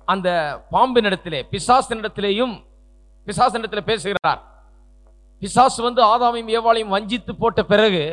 அந்த பாம்பினிடத்திலே பிசாசினிடத்திலேயும் பிசாசினிடத்திலே பேசுகிறார். பிசாசு வந்து ஆதாமையும் ஏவாளையும் வஞ்சித்து போட்ட பிறகு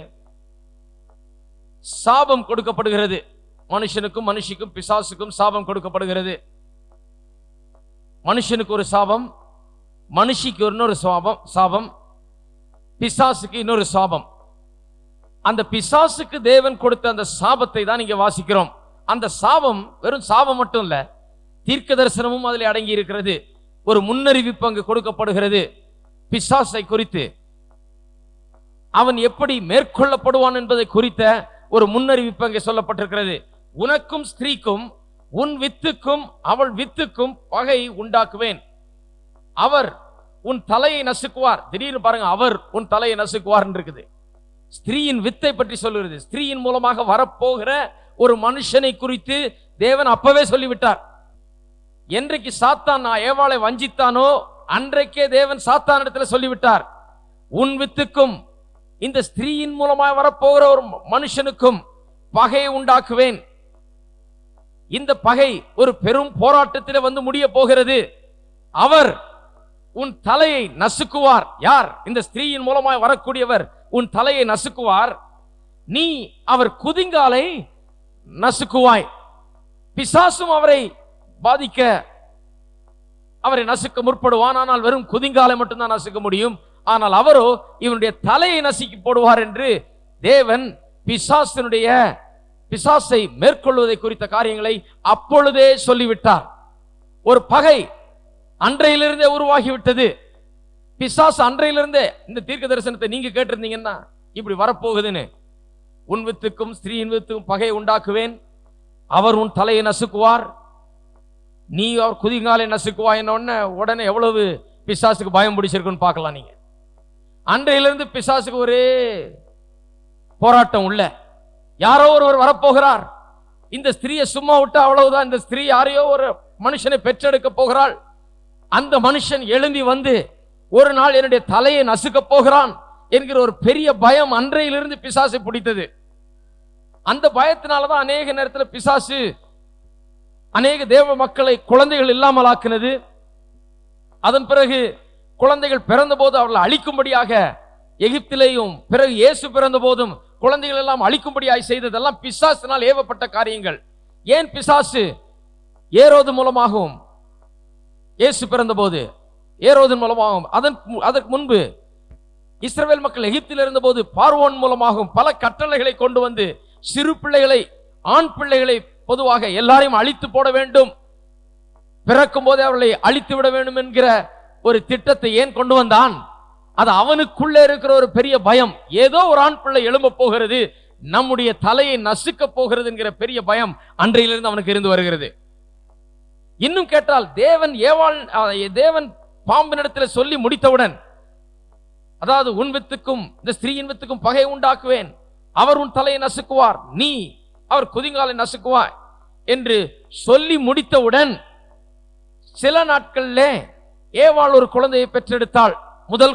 சாபம் கொடுக்கப்படுகிறது. மனுஷனுக்கும் மனுஷிக்கும் பிசாசுக்கும் சாபம் கொடுக்கப்படுகிறது. மனுஷனுக்கு ஒரு சாபம், மனுஷிக்கு இன்னொரு சாபம், பிசாசுக்கு இன்னொரு சாபம். அந்த பிசாசுக்கு தேவன் கொடுத்த அந்த சாபத்தை தான் இங்க வாசிக்கிறோம். அந்த சாபம் வெறும் சாபம் மட்டும் இல்ல, தீர்க்க தரிசனமும் அதில் அடங்கி இருக்கிறது. ஒரு முன்னறிவிப்பு அங்கு கொடுக்கப்படுகிறது. பிசாசை குறித்து அவன் எப்படி மேற்கொள்ளப்படுவான் என்பதை குறித்த ஒரு முன்னறிவிப்பு அங்கே சொல்லப்பட்டிருக்கிறது. உனக்கும் ஸ்திரீக்கும் உன் வித்துக்கும் அவள் வித்துக்கும் பகை உண்டாக்குவேன். அவர் உன் தலையை நசுக்குவார். திடீர்னு பாருங்க, அவர் உன் தலையை நசுக்குவார் இருக்குது. ஸ்திரீயின் வித்தை பற்றி சொல்லுகிறது. ஸ்திரீயின் மூலமாக வரப்போகிற ஒரு மனுஷனை குறித்து தேவன் அப்பவே சொல்லிவிட்டார். என்றைக்கு சாத்தான் ஏவாளை வஞ்சித்தானோ அன்றைக்கே தேவன் சாத்தானிடத்தில் சொல்லிவிட்டார், உன் வித்துக்கும் இந்த ஸ்திரீயின் மூலமாக வரப்போகிற ஒரு மனுஷனுக்கும் பகையை உண்டாக்குவேன். இந்த பகை ஒரு பெரும் போராட்டத்தில் வந்து முடிய போகிறது. அவர் உன் தலையை நசுக்குவார். யார்? இந்த ஸ்திரீயின் மூலமாக வரக்கூடியவர் உன் தலையை நசுக்குவார். நீ அவர் குதிங்காலை நசுக்குவாய். பிசாசும் அவரை பாதிக்க அவரை நசுக்க முற்படுவான். ஆனால் வெறும் குதிங்காலை மட்டும்தான் நசுக்க முடியும். ஆனால் அவரோ இவனுடைய தலையை நசுக்கி போடுவார் என்று தேவன் பிசாசை மேற்கொள்வதை குறித்த காரியங்களை அப்பொழுதே சொல்லிவிட்டார். ஒரு பகை அன்றையிலிருந்தே உருவாகிவிட்டது. பிசாசு அன்றையிலிருந்தே இந்த தீர்க்க தரிசனத்தை நீங்க கேட்டிருந்தீங்கன்னா இப்படி வரப்போகுதுன்னு, உன் வித்துக்கும் ஸ்திரீயின் வித்துக்கும் பகையை உண்டாக்குவேன். அவர் உன் தலையை நசுக்குவார், நீ அவர் குதிங்காலை நசுக்குவாய். உடனே எவ்வளவு பிசாசுக்கு பயம் பிடிச்சிருக்குன்னு பார்க்கலாம். நீங்க அன்றையிலிருந்து பிசாசுக்கு ஒரே போராட்டம் உள்ள. யாரோ ஒருவர் வரப்போகிறார். இந்த ஸ்திரீயை சும்மா விட்டா அவ்வளவுதான். இந்த ஸ்திரீ யாரையோ ஒரு மனுஷனை பெற்றெடுக்க போகிறாள். அந்த மனுஷன் எழும்பி வந்து ஒரு நாள் என்னுடைய தலையை நசுக்க போகிறான் என்கிற ஒரு பெரிய பயம் அன்றையிலிருந்து பிசாசை பிடித்தது. அந்த பயத்தினாலதான் அநேக நேரத்தில் பிசாசு அநேக தேவ மக்களை குழந்தைகள் இல்லாமல் ஆக்கினது. அதன் பிறகு குழந்தைகள் பிறந்த போது அவர்களை அழிக்கும்படியாக எகிப்திலேயும், பிறகு இயேசு பிறந்த போதும் குழந்தைகள் எல்லாம் அழிக்கும்படியாக செய்ததெல்லாம் பிசாசினால் ஏவப்பட்ட காரியங்கள். ஏன் பிசாசு ஏரோது மூலமாகவும் இயேசு பிறந்த போது ஏரோதின் மூலமாகவும், அதற்கு முன்பு இஸ்ரவேல் மக்கள் எகிப்தில் இருந்த போது பார்வோன் மூலமாகவும் பல கட்டளைகளை கொண்டு வந்து சிறு பிள்ளைகளை, ஆண் பிள்ளைகளை பொதுவாக எல்லாரையும் அழித்து போட வேண்டும், பிறக்கும் போதே அவர்களை அழித்து விட வேண்டும் என்கிற ஒரு திட்டத்தை ஏன் கொண்டு வந்தான்? அது அவனுக்குள்ளே இருக்கிற ஒரு பெரிய பயம். ஏதோ ஒரு ஆண் பிள்ளை எழும்ப போகிறது, நம்முடைய தலையை நசுக்க போகிறது என்கிற பெரிய பயம் அன்றையிலிருந்து அவனுக்கு இருந்து வருகிறது. இன்னும் கேட்டால் தேவன் பாம்பினிடத்தில் சொல்லி முடித்தவுடன், அதாவது உன் வித்துக்கும் இந்த ஸ்திரீயின் வித்துக்கும் பகை உண்டாக்குவேன், அவர் உன் தலையை நசுக்குவார், நீ அவர் குதிங்காலை நசுக்குவார் என்று சொல்லி முடித்தவுடன் சில நாட்களில் ஏவாள் ஒரு குழந்தையை பெற்றெடுத்தாள். முதல்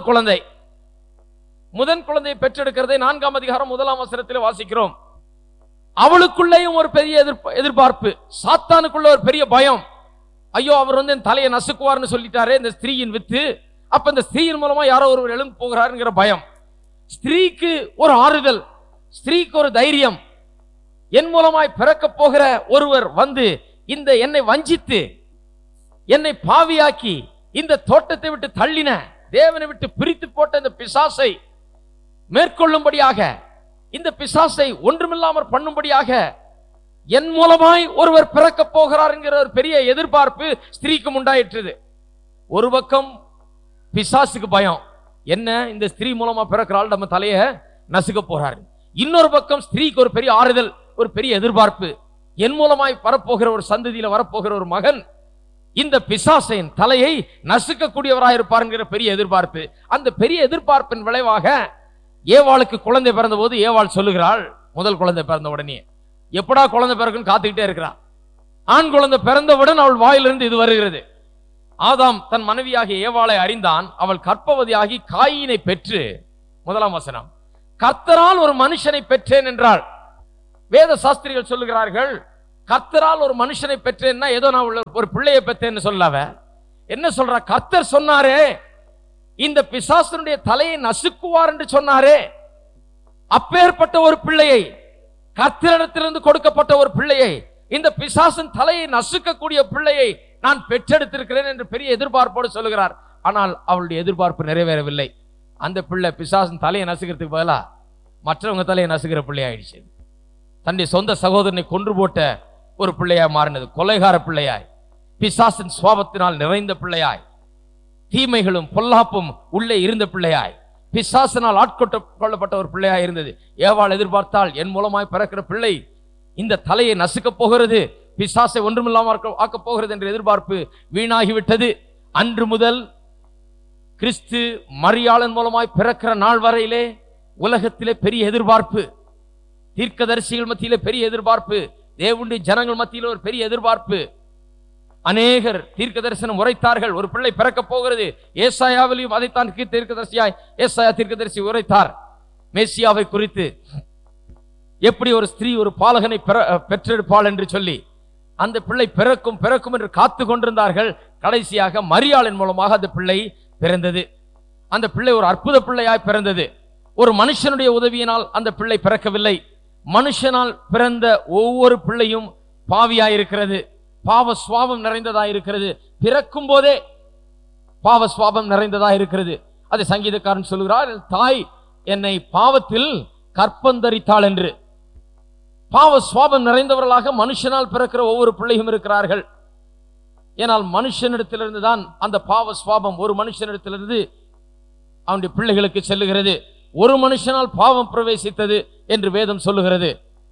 குழந்தையை பெற்றெடுக்கிறதை 4ஆம் அதிகாரம் 1ஆம் வசனத்தில் வாசிக்கிறோம். அவளுக்குள்ளேயும் ஒரு பெரிய எதிர்பார்ப்பு, சாத்தானுக்குள்ள ஒரு பெரிய பயம். ஐயோ, அவர் வந்து என் தலையை நசுக்குவார்னு சொல்லிட்டாரே இந்த ஸ்திரீயின் வித்து, அப்ப இந்த ஸ்திரீயின் மூலமா யாரோ ஒருவர் எழுந்து போகிறாருங்கிற பயம். ஸ்திரீக்கு ஒரு ஆறுதல், ஸ்திரீக்கு ஒரு தைரியம். என் மூலமாய் பிறக்க போகிற ஒருவர் வந்து இந்த என்னை வஞ்சித்து என்னை பாவியாக்கி இந்த தோட்டத்தை விட்டு தள்ளின, தேவனை விட்டு பிரித்து போட்ட இந்த பிசாசை மேற்கொள்ளும்படியாக, இந்த பிசாசை ஒன்றுமில்லாமல் பண்ணும்படியாக என் மூலமாய் ஒருவர் பிறக்க போகிறார் என்கிற ஒரு பெரிய எதிர்பார்ப்பு ஸ்திரீக்கும் உண்டாயிற்று. ஒரு பக்கம் பிசாசுக்கு பயம், என்ன இந்த ஸ்திரீ மூலமா பிறக்கிறாள், நம்ம தலையை நசுக்க போறாரு. இன்னொரு பக்கம் ஸ்திரீக்கு ஒரு பெரிய ஆறுதல், ஒரு பெரிய எதிர்பார்ப்பு, என் மூலமாய் வரப்போகிற ஒரு சந்ததியில வரப்போகிற ஒரு மகன் இந்த பிசாசின் தலையை நசுக்கக்கூடியவராக இருப்பார் என்கிற பெரிய எதிர்பார்ப்பு. அந்த பெரிய எதிர்பார்ப்பின் விளைவாக ஏவாளுக்கு குழந்தை பிறந்த போது ஏவாள் சொல்லுகிறாள், முதல் குழந்தை பிறந்த உடனே எப்படா குழந்தை பிறகுன்னு காத்துக்கிட்டே இருக்கிறான். ஆண் குழந்தை பிறந்தவுடன் அவள் வாயிலிருந்து இது வருகிறது. ஆதாம் தன் மனைவியாகிய ஏவாளை அறிந்தான், அவள் கர்ப்பவதியாகி காயினை பெற்று, 1ஆம் வசனம், கர்த்தரால் ஒரு மனுஷனை பெற்றேன் என்றாள். வேத சாஸ்திரிகள் சொல்லுகிறார்கள், கர்த்தரால் ஒரு மனுஷனை பெற்றேன்னா ஏதோ நான் ஒரு பிள்ளையை பெற்றேன்னு சொல்லாவ. என்ன சொல்ற? கர்த்தர் சொன்னாரே, இந்த பிசாசனுடைய தலையை நசுக்குவார் என்று சொன்னாரே, அப்பேற்பட்ட ஒரு பிள்ளையை, கர்த்தரிடத்திலிருந்து கொடுக்கப்பட்ட ஒரு பிள்ளையை, இந்த பிசாசின் தலையை நசுக்கக்கூடிய பிள்ளையை நான் பெற்றெடுத்திருக்கிறேன் என்று பெரிய எதிர்பார்ப்போடு சொல்லுகிறார். ஆனால் அவளுடைய எதிர்பார்ப்பு நிறைவேறவில்லை. அந்த பிள்ளை பிசாசின் தலையை நசுக்கிறதுக்கு பதிலா மற்றவங்க தலையை நசுக்கிற பிள்ளையாயிடுச்சு. தன்னுடைய சொந்த சகோதரனை கொன்று போட்ட ஒரு பிள்ளையாய் மாறினது. கொலைகார பிள்ளையாய், பிசாசின் சுவாபத்தினால் நிறைந்த பிள்ளையாய், தீமைகளும் பொல்லாப்பும் உள்ளே இருந்த பிள்ளையாய், பிசாசினால் ஆட்கொள்ளப்பட்ட ஒரு பிள்ளையாய் இருந்தது. ஏவாள் எதிர்பார்த்தால் என் மூலமாய் பிறக்கிற பிள்ளை இந்த தலையை நசுக்கப் போகிறது, பிசாசை ஒன்றுமில்லாமல் ஆக்கப் போகிறது என்ற எதிர்பார்ப்பு வீணாகிவிட்டது. அன்று முதல் கிறிஸ்து மரியாளன் மூலமாய் பிறக்கிற நாள் வரையிலே உலகத்திலே பெரிய எதிர்பார்ப்பு, தீர்க்கதரிசிகள் மத்தியிலே பெரிய எதிர்பார்ப்பு, தேவனுடைய ஜனங்கள் மத்தியிலே ஒரு பெரிய எதிர்பார்ப்பு. அநேகர் தீர்க்க தரிசனம் உரைத்தார்கள், ஒரு பிள்ளை பிறக்கப் போகிறது. ஏசாயாவிலையும் அதைத்தான் தீர்க்கதரிசியாய் ஏசாயா தீர்க்கதரிசி உரைத்தார். மேசியாவை குறித்து எப்படி ஒரு ஸ்திரீ ஒரு பாலகனை பெற்றெடுப்பாள் என்று சொல்லி அந்த பிள்ளை பிறக்கும் பிறக்கும் என்று காத்து கொண்டிருந்தார்கள். கடைசியாக மரியாளின் மூலமாக அந்த பிள்ளை பிறந்தது. அந்த பிள்ளை ஒரு அற்புத பிள்ளையாய் பிறந்தது. ஒரு மனுஷனுடைய உதவியினால் அந்த பிள்ளை பிறக்கவில்லை. மனுஷனால் பிறந்த ஒவ்வொரு பிள்ளையும் பாவியாயிருக்கிறது, பாவ சுவாபம் நிறைந்ததா இருக்கிறது. பிறக்கும் போதே பாவ சுவாபம் நிறைந்ததா இருக்கிறது. அதை சங்கீதக்காரன் சொல்கிறார், தாய் என்னை பாவத்தில் கற்பந்தரித்தாள் என்று. பாவ சுவாபம் நிறைந்தவர்களாக மனுஷனால் பிறக்கிற ஒவ்வொரு பிள்ளையும் இருக்கிறார்கள். ஏனால் மனுஷனிடத்திலிருந்து தான் அந்த பாவ சுவாபம் ஒரு மனுஷனிடத்திலிருந்து அவனுடைய பிள்ளைகளுக்கு செல்லுகிறது. ஒரு மனுஷனால் பாவம் பிரவேசித்தது என்று வேதம் சொல்லுகிறது.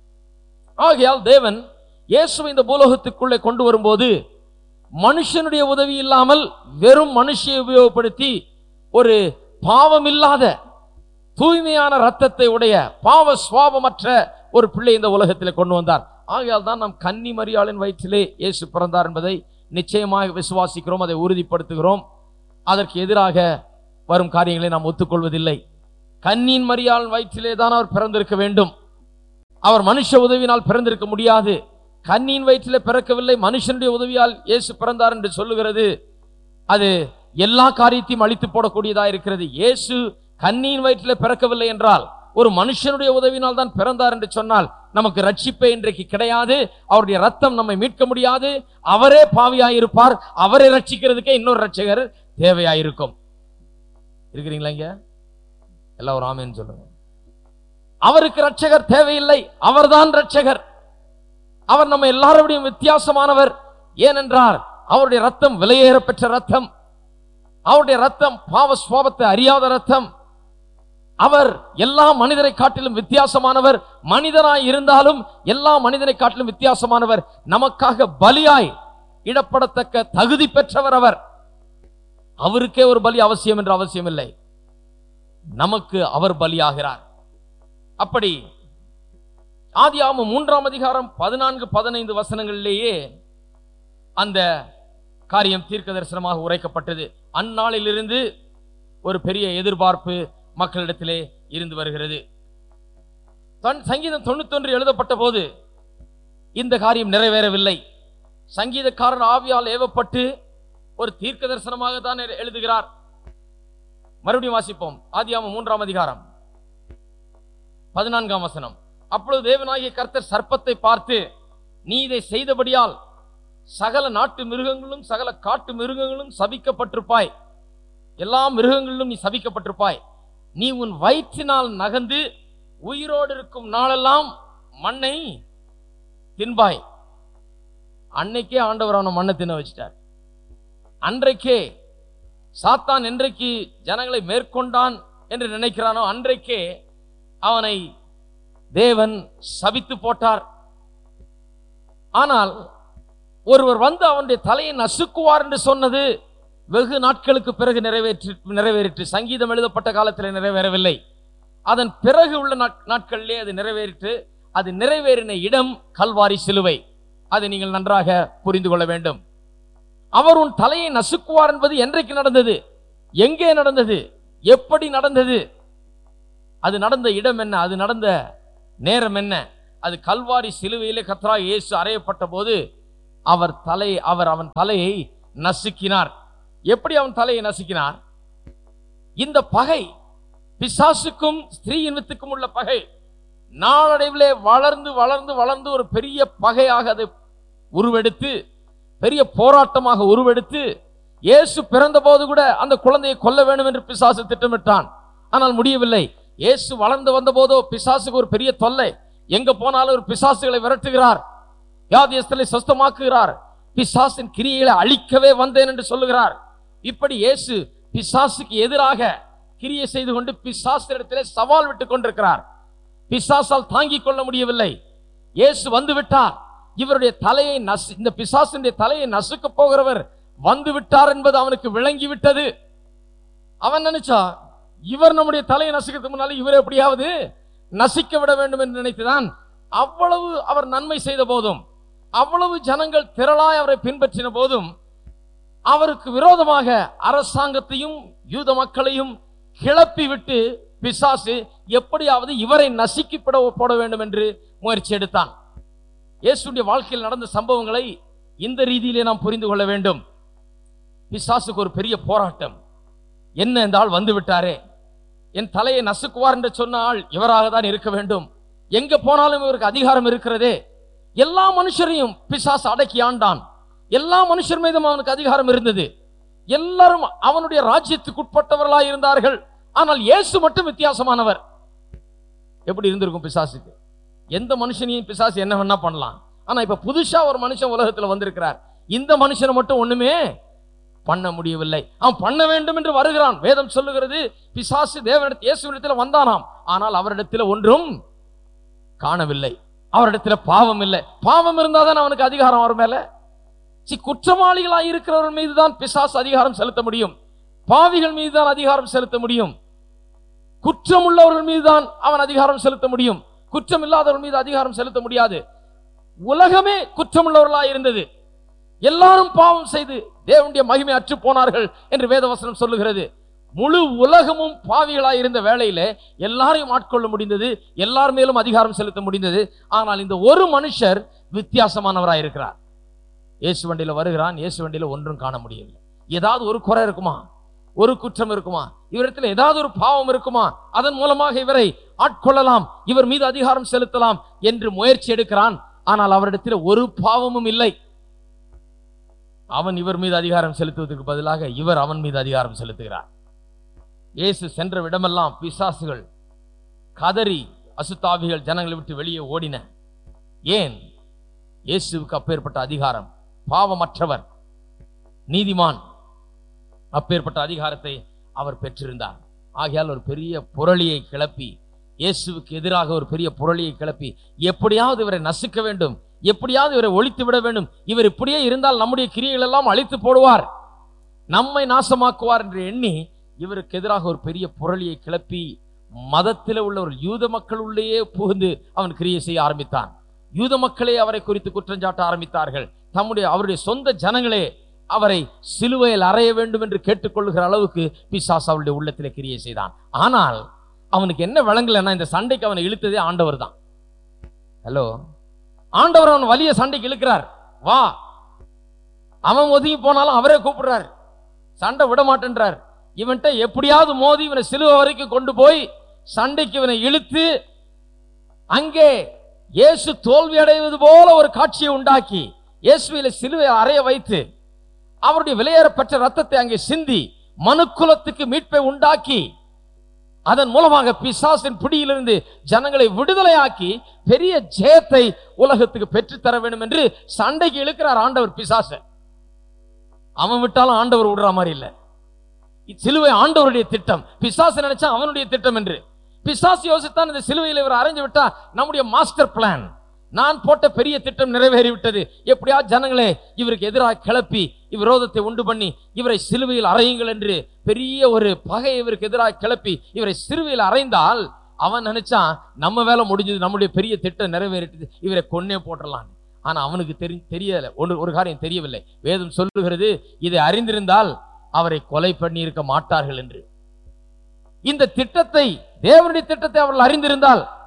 ஆகையால் தேவன் இயேசுவை இந்த பூலோகத்துக்குள்ளே கொண்டு வரும்போது மனுஷனுடைய உதவி இல்லாமல் வெறும் மனுஷியை உபயோகப்படுத்தி ஒரு பாவமில்லாத தூய்மையான ரத்தத்தை உடைய பாவ சுவாபமற்ற ஒரு பிள்ளை இந்த உலகத்தில் கொண்டு வந்தார். ஆகையால் தான் நாம் கன்னி மரியாளின் வயிற்றிலே இயேசு பிறந்தார் என்பதை நிச்சயமாக விசுவாசிக்கிறோம், அதை உறுதிப்படுத்துகிறோம். அதற்கு எதிராக வரும் காரியங்களை நாம் ஒத்துக்கொள்வதில்லை. கன்னியின் மரியாள் வயிற்றிலே தான் அவர் பிறந்திருக்க வேண்டும். அவர் மனுஷ உதவியினால் பிறந்திருக்க முடியாது. கன்னியின் வயிற்றிலே பிறக்கவில்லை, மனுஷனுடைய உதவியால் இயேசு பிறந்தார் என்று சொல்லுகிறது. அது எல்லா காரியத்தையும் அழித்து போடக்கூடியதா இருக்கிறது. இயேசு கன்னியின் வயிற்றிலே பிறக்கவில்லை என்றால், ஒரு மனுஷனுடைய உதவியினால் தான் பிறந்தார் என்று சொன்னால் நமக்கு ரட்சிப்பே இன்றைக்கு கிடையாது. அவருடைய ரத்தம் நம்மை மீட்க முடியாது. அவரே பாவியாயிருப்பார். அவரை ரட்சிக்கிறதுக்கே இன்னொரு ரட்சகர் தேவையாயிருக்கும். இருக்கிறீங்களா? இங்க எல்லாம் ஒரு ஆமென் சொல்லுங்க. அவருக்கு ரட்சகர் தேவையில்லை, அவர்தான் ரட்சகர். அவர் நம்ம எல்லாரோடையும் வித்தியாசமானவர். ஏனென்றால் அவருடைய ரத்தம் விலையேற பெற்ற ரத்தம். அவருடைய ரத்தம் பாவ சுவாபத்தை அறியாத ரத்தம். அவர் எல்லா மனிதரை காட்டிலும் வித்தியாசமானவர். மனிதனாய் இருந்தாலும் எல்லா மனிதனை காட்டிலும் வித்தியாசமானவர். நமக்காக பலியாய் இடப்படத்தக்க தகுதி பெற்றவர் அவர். அவருக்கே ஒரு பலி அவசியம் என்று அவசியம் இல்லை, நமக்கு அவர் பலியாகிறார். அப்படி ஆதியாகமம் 3ஆம் அதிகாரம் 14-15 வசனங்களிலேயே அந்த காரியம் தீர்க்க தரிசனமாக உரைக்கப்பட்டது. அந்நாளிலிருந்து ஒரு பெரிய எதிர்பார்ப்பு மக்களிடத்திலே இருந்து வருகிறது. சங்கீதம் 91 எழுதப்பட்ட போது இந்த காரியம் நிறைவேறவில்லை. சங்கீதக்காரன் ஆவியால் ஏவப்பட்டு ஒரு தீர்க்க தரிசனமாக தான் எழுதுகிறார். மறுபடியும் வாசிப்போம். ஆதியாகமம் 3ஆம் அதிகாரம் 14ஆம் வசனம். அப்பொழுது தேவனாகிய கர்த்தர் சர்ப்பத்தை பார்த்து, நீ இதை செய்தபடியால் சகல நாட்டு மிருகங்களும் சகல காட்டு மிருகங்களும் சபிக்கப்பட்டிருப்பாய். எல்லா மிருகங்களிலும் நீ சபிக்கப்பட்டிருப்பாய். நீ உன் வயிற்றினால் நகர்ந்து உயிரோடு இருக்கும் நாளெல்லாம் மண்ணை தின்பாய். அன்னைக்கே ஆண்டவர் அவனை மண்ணை தின்ன வச்சிட்டார். அன்றைக்கே சாத்தான் என்றைக்கு ஜனங்களை மேற்கொண்டான் என்று நினைக்கிறானோ அன்றைக்கே அவனை தேவன் சபித்து போட்டார். ஆனால் ஒருவர் வந்து அவனுடைய தலையை நசுக்குவார் என்று சொன்னது வெகு நாட்களுக்கு பிறகு நிறைவேறிற்று. சங்கீதம் எழுதப்பட்ட காலத்தில் நிறைவேறவில்லை. அதன் பிறகு உள்ள நாட்களிலே அது நிறைவேறிற்று. அது நிறைவேறின இடம் கல்வாரி சிலுவை. அதை நீங்கள் நன்றாக புரிந்து கொள்ள வேண்டும். அவர் உன் தலையை நசுக்குவார் என்பது என்றைக்கு நடந்தது, எங்கே நடந்தது, எப்படி நடந்தது, அது நடந்த இடம் என்ன, அது நடந்த நேரம் என்ன, அது கல்வாரி சிலுவையிலே கர்த்தராகிய இயேசு அறையப்பட்ட போது அவன் தலையை நசுக்கினார். எப்படி அவன் தலையை நசுக்கினார்? இந்த பகை, பிசாசுக்கும் ஸ்திரீயின் வித்துக்கும் உள்ள பகை, நாளடைவிலே வளர்ந்து வளர்ந்து வளர்ந்து ஒரு பெரிய பகையாக அது உருவெடுத்து, பெரிய போராட்டமாக உருவெடுத்து, இயேசு பிறந்த போது கூட அந்த குழந்தையை கொல்ல வேண்டும் என்று பிசாசு திட்டமிட்டான். ஆனால் முடியவில்லை. இயேசு வளர்ந்து வந்த போதோ பிசாசுக்கு ஒரு பெரிய தொல்லை. எங்க போனாலும் ஒரு பிசாசுகளை விரட்டுகிறார், வியாதியஸ்தலை சுஸ்தமாக்குகிறார், பிசாசின் கிரியைகளை அழிக்கவே வந்தேன் என்று சொல்லுகிறார். இப்படி இயேசு பிசாசுக்கு எதிராக கிரியை செய்து கொண்டு பிசாசிடத்திலே சவால் விட்டுக் கொண்டிருக்கிறார். பிசாசால் தாங்கிக் கொள்ள முடியவில்லை. இயேசு வந்து விட்டார். இவருடைய தலையை இந்த பிசாசினுடைய தலையை நசுக்க போகிறவர் வந்து விட்டார் என்பது அவனுக்கு விளங்கி விட்டது. அவன் நினைச்சா, இவர் நம்முடைய தலையை நசுக்கிறதுக்கு முன்னால இவர் எப்படியாவது நசிக்க விட வேண்டும் என்று நினைத்துதான். அவ்வளவு அவர் நன்மை செய்த போதும், அவ்வளவு ஜனங்கள் திரளாய் அவரை பின்பற்றின போதும், அவருக்கு விரோதமாக அரசாங்கத்தையும் யூத மக்களையும் கிளப்பி விட்டு பிசாசு எப்படியாவது இவரை நசுக்கி போட வேண்டும் என்று முயற்சி எடுத்தான். இயேசுடைய வாழ்க்கையில் நடந்த சம்பவங்களை இந்த ரீதியிலே நாம் புரிந்து கொள்ள வேண்டும். பிசாசுக்கு ஒரு பெரிய போராட்டம். என்ன இந்த ஆள் வந்து விட்டாரே, என் தலையை நசுக்குவார் என்று சொன்ன ஆள் இவராக தான் இருக்க வேண்டும். எங்க போனாலும் இவருக்கு அதிகாரம் இருக்கிறதே. எல்லா மனுஷரையும் பிசாசு அடக்கி ஆண்டான். எல்லா மனுஷர் மீதும் அவனுக்கு அதிகாரம் இருந்தது. எல்லாரும் அவனுடைய ராஜ்யத்துக்கு உட்பட்டவர்களாய் இருந்தார்கள். ஆனால் இயேசு மட்டும் வித்தியாசமானவர். எப்படி இருந்திருக்கும் பிசாசுக்கு? எந்த மனுஷனையும் பிசாசு என்ன வேணா பண்ணலாம். ஆனா இப்ப புதுசா ஒரு மனுஷன் உலகத்துல வந்திருக்கிறார். இந்த மனுஷனை மட்டும் ஒண்ணுமே பண்ண முடியவில்லை. அவன் பண்ண வேண்டும் என்று வருகிறான். வேதம் சொல்லுகிறது, பிசாசு இயேசுவிடத்தில் வந்தானாம், ஆனால் அவரிடத்தில் ஒன்றும் காணவில்லை. அவரிடத்தில் பாவம் இல்லை. பாவம் இருந்தாதான் அவனுக்கு அதிகாரம் அவர் மேல. குற்றவாளிகளாய் இருக்கிறவர்கள் மீதுதான் பிசாசு அதிகாரம் செலுத்த முடியும். பாவிகள் மீதுதான் அதிகாரம் செலுத்த முடியும். குற்றம் உள்ளவர்கள் மீதுதான் அவன் அதிகாரம் செலுத்த முடியும். குற்றம் இல்லாதவர்கள் மீது அதிகாரம் செலுத்த முடியாது. உலகமே குற்றம் உள்ளவர்களாய் இருந்தது. எல்லாரும் பாவம் செய்து தேவனுடைய மகிமை அற்று போனார்கள் என்று வேதவசனம் சொல்லுகிறது. முழு உலகமும் பாவிகளாய் இருந்த வேளையிலே எல்லாரையும் ஆட்கொள்ள முடிந்தது, எல்லார் மேலும் அதிகாரம் செலுத்த முடிந்தது. ஆனால் இந்த ஒரு மனுஷர் வித்தியாசமானவராய் இருக்கிறார். இயேசு வண்டியில வருகிறான். இயேசு வண்டியில ஒன்றும் காண முடியவில்லை. ஏதாவது ஒரு குறை இருக்குமா? ஒரு குற்றம் இருக்குமா? இவரிடத்தில் ஏதாவது ஒரு பாவம் இருக்குமா? அதன் மூலமாக இவரை ஆட்கொள்ளலாம், இவர் மீது அதிகாரம் செலுத்தலாம் என்று முயற்சி எடுக்கிறான். ஆனால் அவரிடத்தில் ஒரு பாவமும் இல்லை. அவன் இவர் மீது அதிகாரம் செலுத்துவதற்கு பதிலாக இவர் அவன் மீது அதிகாரம் செலுத்துகிறார். இயேசு சென்ற இடமெல்லாம் பிசாசுகள் கதறி, அசுத்தாவிகள் ஜனங்களை விட்டு வெளியே ஓடின. ஏன்? இயேசுவுக்கு அப்பேற்பட்ட அதிகாரம். பாவமற்றவர், நீதிமான். அப்பேற்பட்ட அதிகாரத்தை அவர் பெற்றிருந்தார். ஆகையால் ஒரு பெரிய புரளியை கிளப்பி, இயேசுவுக்கு எதிராக ஒரு பெரிய புரளியை கிளப்பி, எப்படியாவது இவரை நசுக்க வேண்டும், எப்படியாவது இவரை ஒழித்து விட வேண்டும், இவர் இப்படியே இருந்தால் நம்முடைய கிரியைகள் எல்லாம் அழித்து போடுவார், நம்மை நாசமாக்குவார் என்று எண்ணி இவருக்கு எதிராக ஒரு பெரிய புரளியை கிளப்பி மதத்தில் உள்ள ஒரு யூத மக்களுள்ளேயே புகுந்து அவன் கிரியை செய்ய ஆரம்பித்தான். யூத மக்களே அவரை குறித்து குற்றஞ்சாட்ட ஆரம்பித்தார்கள். அவருடைய சொந்த ஜனங்களே அவரை சிலுவையில் அறைய வேண்டும் என்று கேட்டுக்கொள்ளுகிற அளவுக்கு பிசாசு அவருடைய உள்ளத்திலே கிரியை செய்தான். ஆனால் அவனுக்கு என்ன விளங்கலைன்னா, இந்த சண்டைக்கு அவனை இழுத்ததே ஆண்டவர் தான். ஹலோ, ஆண்டவர் அவன் வலிய சண்டைக்கு இழுக்கிறார். வா, அவன் ஒதுங்கி போனாலும் அவரே கூப்பிடுறார். சண்டை விட மாட்டேன்றார். இவன்கிட்ட எப்படியாவது மோதி இவனை சிலுவை வரைக்கும் கொண்டு போய் சண்டைக்கு இவனை இழுத்து அங்கே இயேசு தோல்வி அடைவது போல ஒரு காட்சியை உண்டாக்கி இயேசுவில சிலுவை அறைய வைத்து அவருடைய விலையேறப்பட்ட ரத்தத்தை அங்கே சிந்தி மனுக்குலத்துக்கு மீட்பை உண்டாக்கி அதன் மூலமாக பிசாசின் பிடியிலிருந்து ஜனங்களை விடுதலையாக்கி பெரிய ஜெயத்தை உலகத்துக்கு பெற்றுத்தர வேண்டும் என்று சண்டைக்கு இழுக்கிறார் ஆண்டவர் பிசாச. அவன் விட்டாலும் ஆண்டவர் விடுற மாதிரி இல்லை. சிலுவை ஆண்டவருடைய திட்டம், பிசாசு நினைச்சா அவனுடைய திட்டம் என்று. பிசாசு யோசித்தான் இந்த சிலுவையில் இவர் அரைஞ்சு விட்டா நம்முடைய மாஸ்டர் பிளான், நான் போட்ட பெரிய திட்டம் நிறைவேறிவிட்டது, எப்படியா ஜனங்களே இவருக்கு எதிராக கிளப்பி விரோதத்தை உண்டு பண்ணி இவரை சிலுவையில் அறையுங்கள் என்று பெரிய ஒரு பகை இவருக்கு எதிராக கிளப்பி இவரை சிலுவையில் அறைந்தால் அவன் நினைச்சான் நம்ம வேலை முடிஞ்சது, நம்முடைய பெரிய திட்டம் நிறைவேறிட்டது, இவரை கொன்னே போட்டுடலாம். ஆனா அவனுக்கு தெரியல, ஒரு காரியம் தெரியவில்லை. வேதம் சொல்லுகிறது, இதை அறிந்திருந்தால் அவரை கொலை பண்ணி இருக்க மாட்டார்கள் என்று. இந்த திட்டத்தை, தேவனுடைய திட்டத்தை அவர்கள் அறிந்திருந்தால்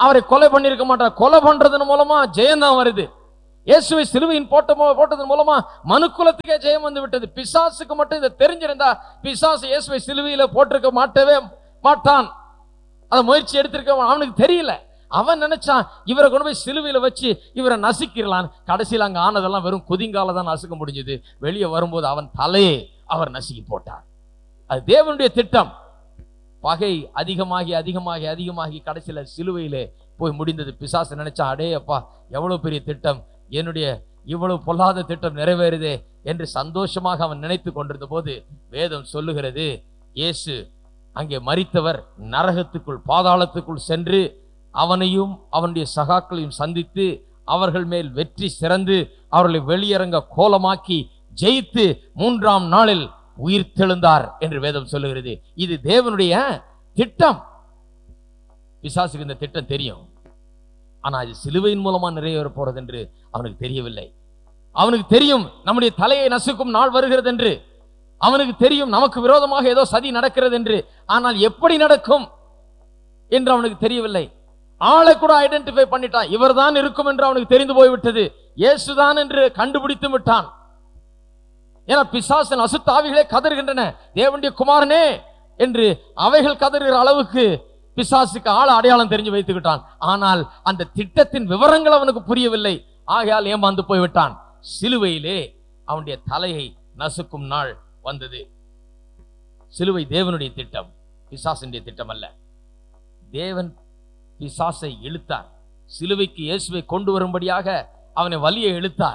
அவரை கொலை பண்ணிருக்க மாட்டார். கொலை பண்றதன் மூலமா ஜெயம் தான் வருது. இயேசுவை சிலுவையின் போட்டதன் மூலமா மனுக்குலத்துக்கே ஜெயம் வந்து விட்டது. பிசாசுக்கு மட்டும் இதை தெரிஞ்சிருந்தா பிசாசு இயேசுவை சிலுவையில போட்டிருக்க மாட்டவே மாட்டான். அதை முயற்சி எடுத்திருக்க அவனுக்கு தெரியல. அவன் நினைச்சான் இவரை கொண்டு போய் சிலுவையில வச்சு இவரை நசுக்கிடலாம். கடைசியில் அங்க ஆனதெல்லாம் வெறும் குதிங்கால தான் நசுக்க முடிஞ்சது. வெளியே வரும்போது அவன் தலையை அவர் நசுக்கி போட்டார். அது தேவனுடைய திட்டம். பகை அதிகமாகி அதிகமாகி அதிகமாகி கடைசியில சிலுவையிலே போய் முடிந்தது. பிசாசு நினைச்சா, அடே அப்பா எவ்வளவு பெரிய திட்டம், என்னுடைய இவ்வளவு பொல்லாத திட்டம் நிறைவேறுதே என்று சந்தோஷமாக அவன் நினைத்து கொண்டிருந்த போது வேதம் சொல்லுகிறது, இயேசு அங்கே மரித்தவர் நரகத்துக்குள் பாதாளத்துக்குள் சென்று அவனையும் அவனுடைய சகாக்களையும் சந்தித்து அவர்கள் மேல் வெற்றி சிறந்து அவர்களை வெளியரங்க கோலமாக்கி ஜெயித்து 3ஆம் நாளில் உயிர் தெழுந்தார் என்று வேதம் சொல்லுகிறது. இது தேவனுடைய திட்டம். பிசாசுக்கு இந்த திட்டம் தெரியும். ஆனா இது சிலுவையின் மூலமா நிறைவேற போறது என்று அவனுக்கு தெரியவில்லை. அவனுக்கு தெரியும் நம்முடைய தலையை நசுக்கும் நாள் வருகிறது என்று. அவனுக்கு தெரியும் நமக்கு விரோதமாக ஏதோ சதி நடக்கிறது என்று. ஆனால் எப்படி நடக்கும் என்று அவனுக்கு தெரியவில்லை. ஆளை கூட ஐடென்டிஃபை பண்ணிட்டான். இவர் தான் இருக்கும் என்று அவனுக்கு தெரிந்து போய்விட்டது. இயேசுதான் என்று கண்டுபிடித்து விட்டான். ஏன்னா பிசாசின் அசுத்தாவிகளே கதறுகின்றன, தேவனுடைய குமாரனே என்று அவைகள் கதறுகிற அளவுக்கு பிசாசுக்கு ஆள அடையாளம் தெரிஞ்சு வைத்துக்கிட்டான். ஆனால் அந்த திட்டத்தின் விவரங்கள் அவனுக்கு புரியவில்லை. ஆகையால் ஏமாந்து போய்விட்டான். சிலுவையிலே அவனுடைய தலையை நசுக்கும் நாள் வந்தது. சிலுவை தேவனுடைய திட்டம், பிசாசினுடைய திட்டம் அல்ல. தேவன் பிசாசை இழுத்தார். சிலுவைக்கு இயேசுவை கொண்டு வரும்படியாக அவனை வலியை இழுத்தார்.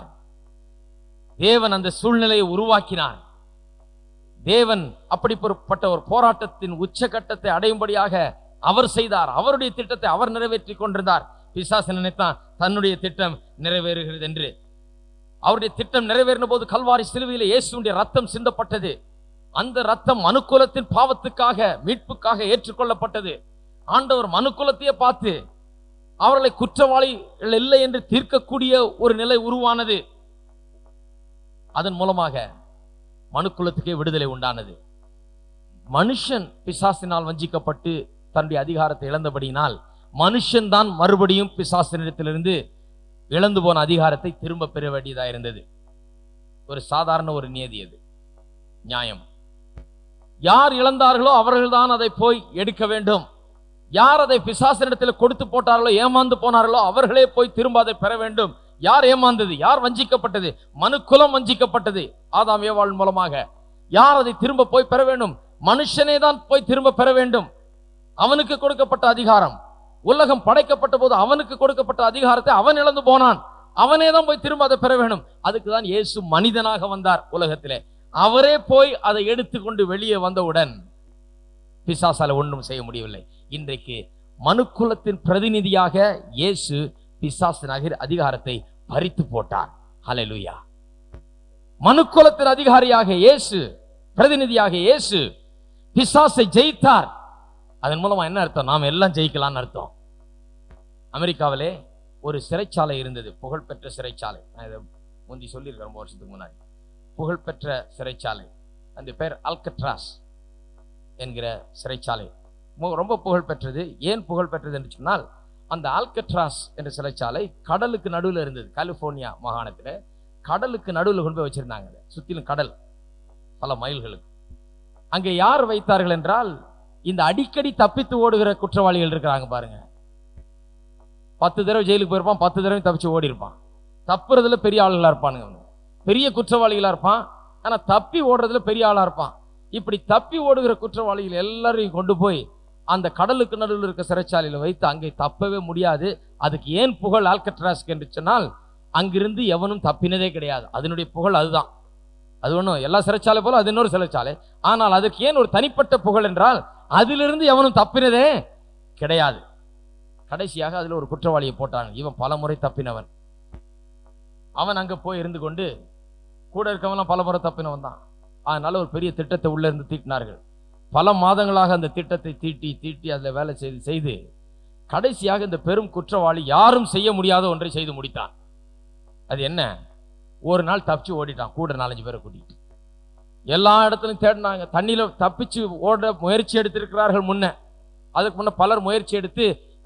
தேவன் அந்த சூழ்நிலையை உருவாக்கினார். தேவன் அப்படிப்பட்ட ஒரு போராட்டத்தின் உச்சகட்டத்தை அடையும்படியாக அவர் செய்தார். அவருடைய திட்டத்தை அவர் நிறைவேற்றி கொண்டிருந்தார். பிசாசு நினைத்தான் தன்னுடைய திட்டம் நிறைவேறுகிறது என்று. அவருடைய திட்டம் நிறைவேறின போது கல்வாரி சிலுவையில் இயேசுடைய ரத்தம் சிந்தப்பட்டது. அந்த ரத்தம் மனுக்குலத்தின் பாவத்துக்காக மீட்புக்காக ஏற்றுக்கொள்ளப்பட்டது. ஆண்டவர் மனுக்குலத்தையே பார்த்து அவர்களை குற்றவாளிகள் இல்லை என்று தீர்க்கக்கூடிய ஒரு நிலை உருவானது. அதன் மூலமாக மனுக்குலத்துக்கே விடுதலை உண்டானது. மனுஷன் பிசாசினால் வஞ்சிக்கப்பட்டு தன்னுடைய அதிகாரத்தை இழந்தபடியினால் மனுஷன் தான் மறுபடியும் பிசாசினிடத்திலிருந்து இழந்து போன அதிகாரத்தை திரும்ப பெற வேண்டியதாக இருந்தது. ஒரு சாதாரண ஒரு நியதி, அது நியாயம். யார் இழந்தார்களோ அவர்கள் தான் அதை போய் எடுக்க வேண்டும். யார் அதை பிசாசினிடத்தில் கொடுத்து போட்டார்களோ, ஏமாந்து போனார்களோ, அவர்களே போய் திரும்ப அதை பெற வேண்டும். யார் ஏமாந்தது, யார் வஞ்சிக்கப்பட்டது? மனுக்குலம் வஞ்சிக்கப்பட்டது ஆதாம் ஏவாள் மூலமாக. யார் அதை திரும்ப போய் பெற வேண்டும்? மனுஷனே தான் போய் திரும்ப பெற வேண்டும். அவனுக்கு கொடுக்கப்பட்ட அதிகாரம், உலகம் படைக்கப்பட்ட போது அவனுக்கு கொடுக்கப்பட்ட அதிகாரத்தை அவன் இழந்து போனான். அவனே தான் போய் திரும்ப அதை பெற வேண்டும். அதுக்கு தான் இயேசு மனிதனாக வந்தார் உலகத்திலே. அவரே போய் அதை எடுத்துக்கொண்டு வெளியே வந்தவுடன் பிசாசால ஒன்றும் செய்ய முடியவில்லை. இன்றைக்கு மனுக்குலத்தின் பிரதிநிதியாக இயேசு பிசாசின் அதிகாரத்தை பறித்து போட்டார். ஹல்லேலூயா. மனுக்குலத்தின் அதிகாரியாக இயேசு, பிரதிநிதியாக இயேசு பிசாசை ஜெயித்தார். அதன் மூலமா என்ன அர்த்தம்? நாம் எல்லாம் ஜெயிக்கலாம்னு அர்த்தம். அமெரிக்காவிலே ஒரு சிறைச்சாலை இருந்தது, புகழ்பெற்ற சிறைச்சாலை. நான் இதை முந்தி சொல்லியிருக்கேன் ரொம்ப வருஷத்துக்கு முன்னாடி. புகழ்பெற்ற சிறைச்சாலை, அந்த பேர் அல்கட்ராஸ் என்கிற சிறைச்சாலை. ரொம்ப புகழ் பெற்றது. ஏன் புகழ் பெற்றது என்று சொன்னால், அந்த ஆல்கட்ராஸ் என்ற சிறைச்சாலை கடலுக்கு நடுவில் இருந்தது. கலிபோர்னியா மாகாணத்தில் கடலுக்கு நடுவில் கொண்டு போய் வச்சிருந்தாங்க. சுற்றிலும் கடல், பல மைல்களுக்கு. அங்கே யார் வைத்தார்கள் என்றால், இந்த அடிக்கடி தப்பித்து ஓடுகிற குற்றவாளிகள் இருக்கிறாங்க பாருங்க. 10 தடவை ஜெயிலுக்கு போயிருப்பான், 10 தடவை தப்பிச்சு ஓடி இருப்பான். தப்புறதுல பெரிய ஆளுகளா இருப்பானுங்க, பெரிய குற்றவாளிகளா இருப்பான். ஆனா தப்பி ஓடுறதுல பெரிய ஆளா இருப்பான். இப்படி தப்பி ஓடுகிற குற்றவாளிகள் எல்லாரையும் கொண்டு போய் அந்த கடலுக்கு நடுவில் இருக்க சிறைச்சாலையில் வைத்து அங்கே தப்பவே முடியாது. அதுக்கு ஏன் புகழ் ஆல்கட்ராஸ்க்கு என்று சொன்னால், அங்கிருந்து எவனும் தப்பினதே கிடையாது. அதனுடைய புகழ் அதுதான். அது ஒன்றும் எல்லா சிறைச்சாலை போல அது இன்னொரு சிறைச்சாலை. ஆனால் அதற்கு ஏன் ஒரு தனிப்பட்ட புகழ் என்றால், அதிலிருந்து எவனும் தப்பினதே கிடையாது. கடைசியாக அதில் ஒரு குற்றவாளியை போட்டாங்க. இவன் பல முறை தப்பினவன். அவன் அங்கே போய் இருந்து கொண்டு, கூட இருக்கவன்லாம் பல முறை தப்பினவன் தான். அதனால ஒரு பெரிய திட்டத்தை உள்ள இருந்து தீட்டினார்கள். பல மாதங்களாக அந்த திட்டத்தை தீட்டி அதில் வேலை செய்து கடைசியாக இந்த பெரும் குற்றவாளி யாரும் செய்ய முடியாத ஒன்றை செய்து முடித்தான். அது என்ன? ஒரு நாள் தப்பிச்சு ஓடிட்டான், கூட 4-5 பேரை கூட்டிட்டு. எல்லா இடத்துலையும் தேடினாங்க. தண்ணியில தப்பிச்சு ஓட முயற்சி எடுத்திருக்கிறார்கள் முன்ன. அதுக்கு முன்ன பலர் முயற்சி எடுத்து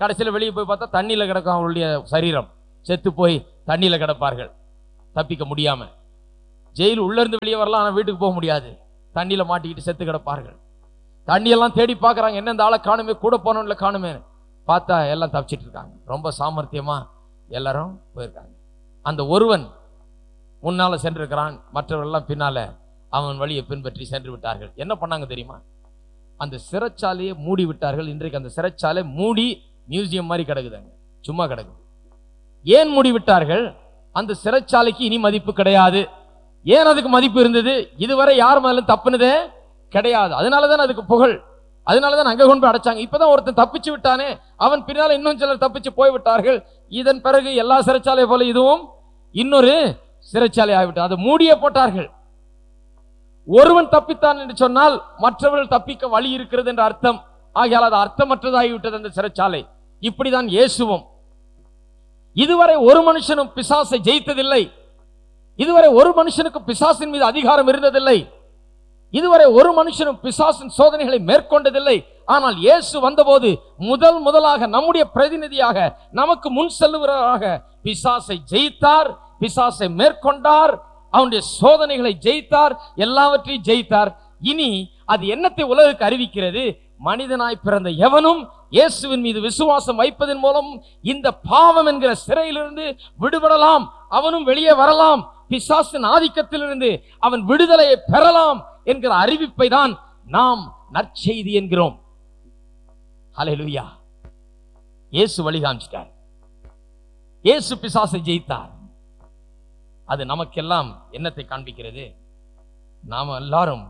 கடைசியில் வெளியே போய் பார்த்தா தண்ணியில் கிடக்கும் அவருடைய சரீரம், செத்து போய் தண்ணியில் கிடப்பார்கள் தப்பிக்க முடியாம. ஜெயில் உள்ள இருந்து வெளியே வரலாம், ஆனால் வீட்டுக்கு போக முடியாது, தண்ணியில் மாட்டிக்கிட்டு செத்து கிடப்பார்கள். தண்ணியெல்லாம் தேடி பார்க்குறாங்க, என்ன இந்த ஆளை காணுமே, கூட போனவங்கள காணுமே. பார்த்தா எல்லாம் தப்பிச்சிட்டு இருக்காங்க. ரொம்ப சாமர்த்தியமா எல்லாரும் போயிருக்காங்க. அந்த ஒருவன் முன்னால சென்றிருக்கிறான், மற்றவர்கள்லாம் பின்னால அவன் வழியை பின்பற்றி சென்று விட்டார்கள். என்ன பண்ணாங்க தெரியுமா? அந்த சிறைச்சாலையை மூடி விட்டார்கள். இன்றைக்கு அந்த சிறைச்சாலை மூடி மியூசியம் மாதிரி கிடக்குதாங்க, சும்மா கிடக்குது. ஏன் மூடி விட்டார்கள்? அந்த சிறைச்சாலைக்கு இனி மதிப்பு கிடையாது. ஏன் அதுக்கு மதிப்பு இருந்தது? இதுவரை யார் மேலும் தப்புனதே கிடையாது, அதனாலதான் அதுக்கு புகழ், அதனாலதான் அங்க கொண்டு போய் அடைச்சாங்க. இப்பதான் ஒருத்தன் தப்பிச்சு விட்டானே, அவன் பின்னால இன்னும் சிலர் தப்பிச்சு போய்விட்டார்கள். இதன் பிறகு எல்லா சிறைச்சாலை போல இதுவும் இன்னொரு சிறைச்சாலை ஆகிவிட்டது. அதை மூடியே போட்டார்கள். ஒருவன் தப்பித்தான் என்று சொன்னால் மற்றவர்கள் தப்பிக்க வழி இருக்கிறது என்ற அர்த்தம். ஆகையால் அது அர்த்தமற்றதாகிவிட்டது அந்த சிறைச்சாலை. இப்படிதான் இயேசுவும். இதுவரை ஒரு மனுஷனும் பிசாசை ஜெயித்ததில்லை. இதுவரை ஒரு மனுஷனுக்கு பிசாசின் மீது அதிகாரம் இருந்ததில்லை. இதுவரை ஒரு மனுஷனும் பிசாசின் சோதனைகளை மேற்கொண்டதில்லை. ஆனால் இயேசு வந்தபோது முதலாக நம்முடைய பிரதிநிதியாக நமக்கு முன் செல்லுவராக பிசாசை ஜெயித்தார், பிசாசை மேற்கொண்டார், அவனுடைய சோதனைகளை ஜெயித்தார், எல்லாவற்றையும் ஜெயித்தார். இனி அது என்னத்தை உலகுக்கு அறிவிக்கிறது? மனிதனாய் பிறந்த எவனும் இயேசுவின் மீது விசுவாசம் வைப்பதன் மூலம் இந்த பாவம் என்கிற சிறையிலிருந்து விடுபடலாம், அவனும் வெளியே வரலாம், பிசாசின் ஆதிக்கத்திலிருந்து அவன் விடுதலையை பெறலாம் என்கிற அறிவிப்பை தான் நாம் நற்செய்தி என்கிறோம். ஹல்லேலூயா. இயேசு வழி காமிச்சிட்டார், இயேசு பிசாசை ஜெயித்தார். அது நமக்கெல்லாம் என்னத்தை காண்பிக்கிறது? நாம் எல்லாரும்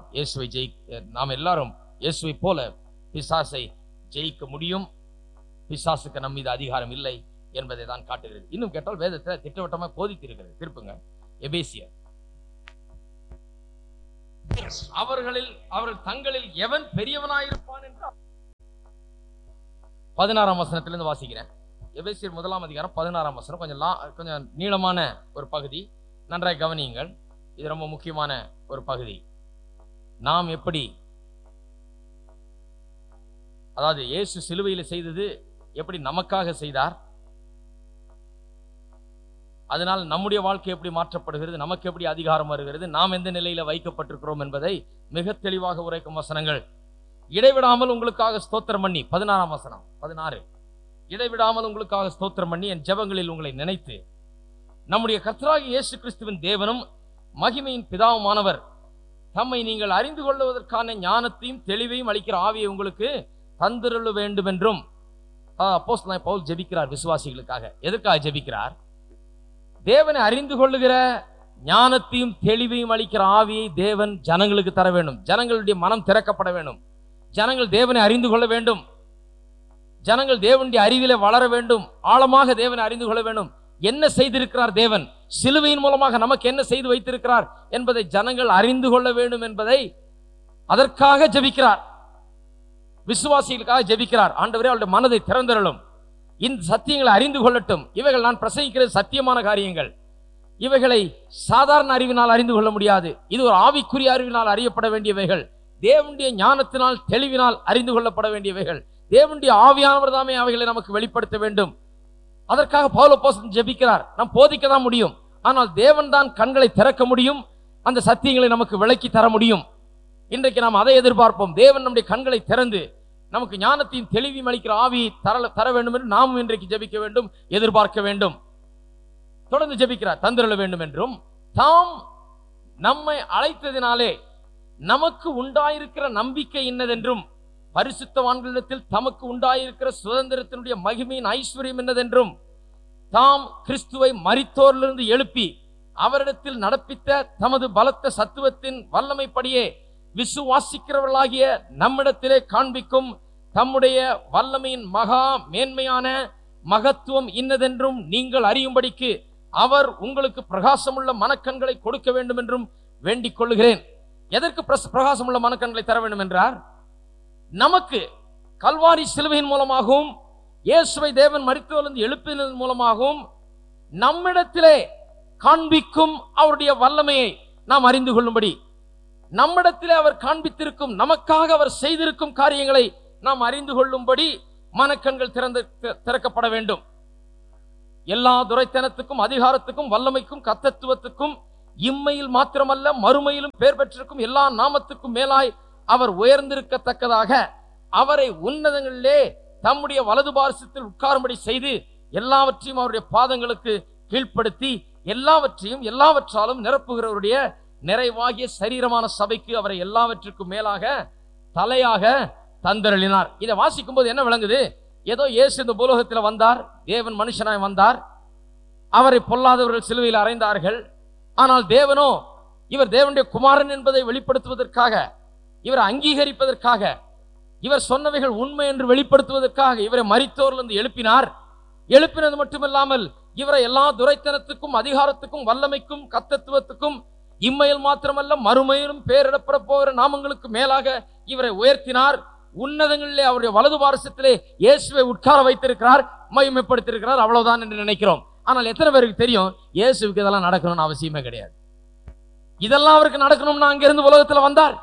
இயேசுவை போல பிசாசை ஜெயிக்க முடியும். பிசாசுக்கு நம் மீது அதிகாரம் இல்லை என்பதை தான் காட்டுகிறது. இன்னும் கேட்டால் வேதத்தை திட்டவட்டமாக போதித்திருக்கிறது. திருப்புங்க எபேசியர். அவர்கள் தங்களில் எவன் பெரியவனாயிருப்பான் என்று 16ஆம் வசனத்திலிருந்து வாசிக்கிறேன். எபேசியர் 1ஆம் அதிகாரம் 16ஆம் வசனம். கொஞ்சம் நீளமான ஒரு பகுதி, நன்றாய் கவனியுங்கள். இது ரொம்ப முக்கியமான ஒரு பகுதி. நாம் எப்படி, அதாவது இயேசு சிலுவையில் செய்தது எப்படி நமக்காக செய்தார், அதனால் நம்முடைய வாழ்க்கை எப்படி மாற்றப்படுகிறது, நமக்கு எப்படி அதிகாரம் வருகிறது, நாம் எந்த நிலையில வைக்கப்பட்டிருக்கிறோம் என்பதை மிக தெளிவாக உரைக்கும் வசனங்கள். இடைவிடாமல் உங்களுக்காக ஸ்தோத்திரம் பண்ணி, 16ஆம் வசனம் 16, இடைவிடாமல் உங்களுக்காக ஸ்தோத்திரம் பண்ணி என் ஜெபங்களில் உங்களை நினைத்து நம்முடைய கர்த்தராகிய இயேசு கிறிஸ்துவின் தேவனும் மகிமையின் பிதாவுமானவர் தம்மை நீங்கள் அறிந்து கொள்வதற்கான ஞானத்தையும் தெளிவையும் அளிக்கிற ஆவியை உங்களுக்கு தந்திரள வேண்டும் என்றும் அப்போஸ்தலனாகிய பவுல் ஜெபிக்கிறார் விசுவாசிகளுக்காக. எதற்காக ஜெபிக்கிறார்? தேவனை அறிந்து கொள்ளுகிற ஞானத்தையும் தெளிவையும் அளிக்கிற ஆவியை தேவன் ஜனங்களுக்கு தர வேண்டும். ஜனங்களுடைய மனம் திறக்கப்பட வேண்டும். ஜனங்கள் தேவனை அறிந்து கொள்ள வேண்டும். ஜனங்கள் தேவனுடைய அறிவிலே வளர வேண்டும். ஆழமாக தேவனை அறிந்து கொள்ள வேண்டும். என்ன செய்திருக்கிறார் தேவன், சிலுவையின் மூலமாக நமக்கு என்ன செய்து வைத்திருக்கிறார் என்பதை ஜனங்கள் அறிந்து கொள்ள வேண்டும் என்பதை அதற்காக ஜெபிக்கிறார். விசுவாசிகளுக்காக ஜெபிக்கிறார். ஆண்டவரே அவருடைய மனதை திறந்தருளும், இந்த சத்தியங்களை அறிந்து கொள்ளட்டும். இவைகள் நான் பிரசங்கிக்கிறது சத்தியமான காரியங்கள். இவைகளை சாதாரண அறிவினால் அறிந்து கொள்ள முடியாது. இது ஒரு ஆவிக்குரிய அறிவினால் அறியப்பட வேண்டியவைகள். தேவனுடைய ஞானத்தினால் தெளிவினால் அறிந்து கொள்ளப்பட வேண்டியவைகள். தேவனுடைய ஆவியானவர் தாமே அவைகளை நமக்கு வெளிப்படுத்த வேண்டும். அதற்காக பவுல் அப்போஸ்தலன் ஜெபிக்கிறார். நாம் போதிக்க தான் முடியும், ஆனால் தேவன் தான் கண்களை திறக்க முடியும், அந்த சத்தியங்களை நமக்கு விளக்கி தர முடியும். இன்றைக்கு நாம் அதை எதிர்பார்ப்போம். தேவன் நம்முடைய கண்களை திறந்து நமக்கு ஞானத்தையும் தெளிவையும் அளிக்கிற ஆவியை தர வேண்டும் என்று நாமும் இன்றைக்கு ஜெபிக்க வேண்டும், எதிர்பார்க்க வேண்டும். தொடர்ந்து ஜெபிக்கிறார், தந்திரள வேண்டும் என்றும் தாம் நம்மை அழைத்ததினாலே நமக்கு உண்டாயிருக்கிற நம்பிக்கை இன்னதென்றும் பரிசுத்தவான்களிடத்தில் தமக்கு உண்டாயிருக்கிற சுதந்திரத்தினுடைய மகிமையின் ஐஸ்வர்யம் என்னதென்றும் தாம் கிறிஸ்துவை மரித்தோரிலிருந்து எழுப்பி அவரிடத்தில் நடப்பித்த தமது பலத்த சத்துவத்தின் வல்லமைப்படியே விசுவாசிக்கிறவர்களாகிய நம்மிடத்திலே காண்பிக்கும் தம்முடைய வல்லமையின் மகா மேன்மையான மகத்துவம் இன்னதென்றும் நீங்கள் அறியும்படிக்கு அவர் உங்களுக்கு பிரகாசமுள்ள மனக்கண்களை கொடுக்க வேண்டும் என்றும் வேண்டிக் கொள்ளுகிறேன். எதற்கு பிரகாசமுள்ள மனக்கண்களை தர வேண்டும் என்றார்? நமக்கு கல்வாரி சிலுவையின் மூலமாகவும் இயேசுவை தேவன் மரித்தோரிலிருந்து எழுப்பினதன் மூலமாகவும் நம்மிடத்திலே காண்பிக்கும் அவருடைய வல்லமையை நாம் அறிந்து கொள்ளும்படி, நம்மிடத்திலே அவர் காண்பித்திருக்கும், நமக்காக அவர் செய்திருக்கும் காரியங்களை நாம் அறிந்து கொள்ளும்படி மனக்கண்கள் திறக்கப்பட வேண்டும். எல்லா துரைத்தனத்துக்கும் அதிகாரத்துக்கும் வல்லமைக்கும் கர்த்தத்துவத்துக்கும் இம்மையில் மாத்திரமல்ல மறுமையிலும் பெயர் பெற்றிருக்கும் எல்லா நாமத்துக்கும் மேலாய் அவர் உயர்ந்திருக்கத்தக்கதாக அவரை உன்னதங்களிலே தம்முடைய வலது பார்சத்தில் உட்காரும்படி செய்து எல்லாவற்றையும் அவருடைய பாதங்களுக்கு கீழ்ப்படுத்தி எல்லாவற்றையும் எல்லாவற்றாலும் நிரப்புகிறவருடைய நிறைவாகிய சரீரமான சபைக்கு அவரை எல்லாவற்றுக்கும் மேலாக தலையாக தந்தருளினார். இதை வாசிக்கும் போது என்ன விளங்குது? ஏதோ இயேசு இந்த பூலோகத்தில் வந்தார், தேவன் மனுஷனாய் வந்தார், அவரை பொல்லாதவர்கள் சிலுவையில் அறைந்தார்கள். ஆனால் தேவனோ இவர் தேவனுடைய குமாரன் என்பதை வெளிப்படுத்துவதற்காக, இவரை அங்கீகரிப்பதற்காக, இவர் சொன்னவைகள் உண்மை என்று வெளிப்படுத்துவதற்காக இவரை மரித்தோரிலிருந்து எழுப்பினார். எழுப்பினது மட்டுமில்லாமல் இவரை எல்லா துரைத்தனத்துக்கும் அதிகாரத்துக்கும் வல்லமைக்கும் கர்த்தத்துவத்துக்கும் இம்மையில் மாத்திரமல்ல மறுமையிலும் பேரிடப்பட போகிற நாமங்களுக்கு மேலாக இவரை உயர்த்தினார். உன்னதங்களிலே அவருடைய வலது பார்சத்திலே இயேசுவை உட்கார வைத்திருக்கிறார், மகிமைப்படுத்தியிருக்கிறார். அவ்வளவுதான் என்று நினைக்கிறோம். ஆனால் எத்தனை பேருக்கு தெரியும் இயேசுவுக்கு இதெல்லாம் நடக்கணும்னு அவசியமே கிடையாது. இதெல்லாம் அவருக்கு நடக்கணும்னா அங்கிருந்து உலகத்தில் வந்தார்.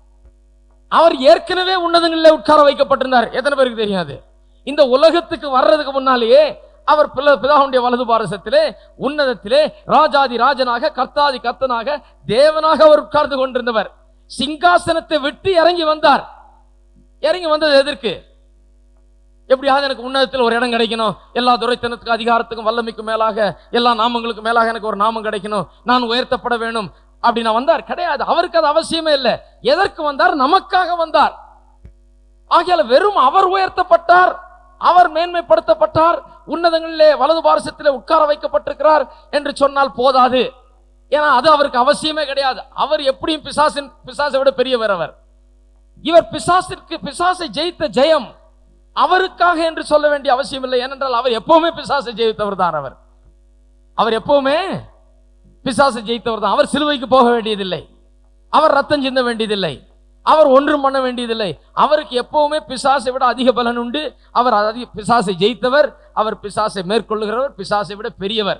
அவர் ஏற்கனவே உன்னதங்களிலே உட்கார வைக்கப்பட்டிருந்தார். எத்தனை பேருக்கு தெரியாது? இந்த உலகத்துக்கு வர்றதுக்கு முன்னாலேயே அவர் பிதாவுடைய வலது பார்சத்திலே உன்னதத்திலே ராஜாதி ராஜனாக கர்த்தாதி கர்த்தனாக தேவனாக அவர் உட்கார்ந்து கொண்டிருந்தவர். சிங்காசனத்தை விட்டு இறங்கி வந்தார். இறங்கி வந்தது எதற்கு? எப்படியாவது எனக்கு உன்னதத்தில் ஒரு இடம் கிடைக்கணும், எல்லா துரைத்தனத்துக்கும் அதிகாரத்துக்கும் வல்லமைக்கும் மேலாக எல்லா நாமங்களுக்கும் மேலாக எனக்கு ஒரு நாமம் கிடைக்கணும், நான் உயர்த்தப்பட வேணும் அப்படின்னா வந்தார். கிடையாது. அவருக்கு அது அவசியமே இல்லை. எதற்கு வந்தார்? நமக்காக வந்தார். ஆகையால வெறும் அவர் உயர்த்தப்பட்டார், அவர் மேன்மைப்படுத்தப்பட்டார், உன்னதங்களிலே வலது பார்சத்திலே உட்கார வைக்கப்பட்டிருக்கிறார் என்று சொன்னால் போதாது. ஏன்னா அது அவருக்கு அவசியமே கிடையாது. அவர் எப்படியும் பிசாசை விட பெரியவர். அவர் இவர் பிசாசை ஜெயித்த ஜெயம் அவருக்காக என்று சொல்ல வேண்டிய அவசியம் இல்லை. ஏனென்றால் அவர் எப்பவுமே பிசாசை ஜெயித்தவர் தான். அவர் எப்பவுமே பிசாசை ஜெயித்தவர் தான். அவர் சிலுவைக்கு போக வேண்டியதில்லை, அவர் ரத்தம் சிந்த வேண்டியதில்லை, அவர் ஒன்றும் பண்ண வேண்டியதில்லை. அவருக்கு எப்பவுமே பிசாசை விட அதிக பலன் உண்டு. அவர் பிசாசை ஜெயித்தவர், அவர் பிசாசை மேற்கொள்ளுகிறவர், பிசாசை விட பெரியவர்.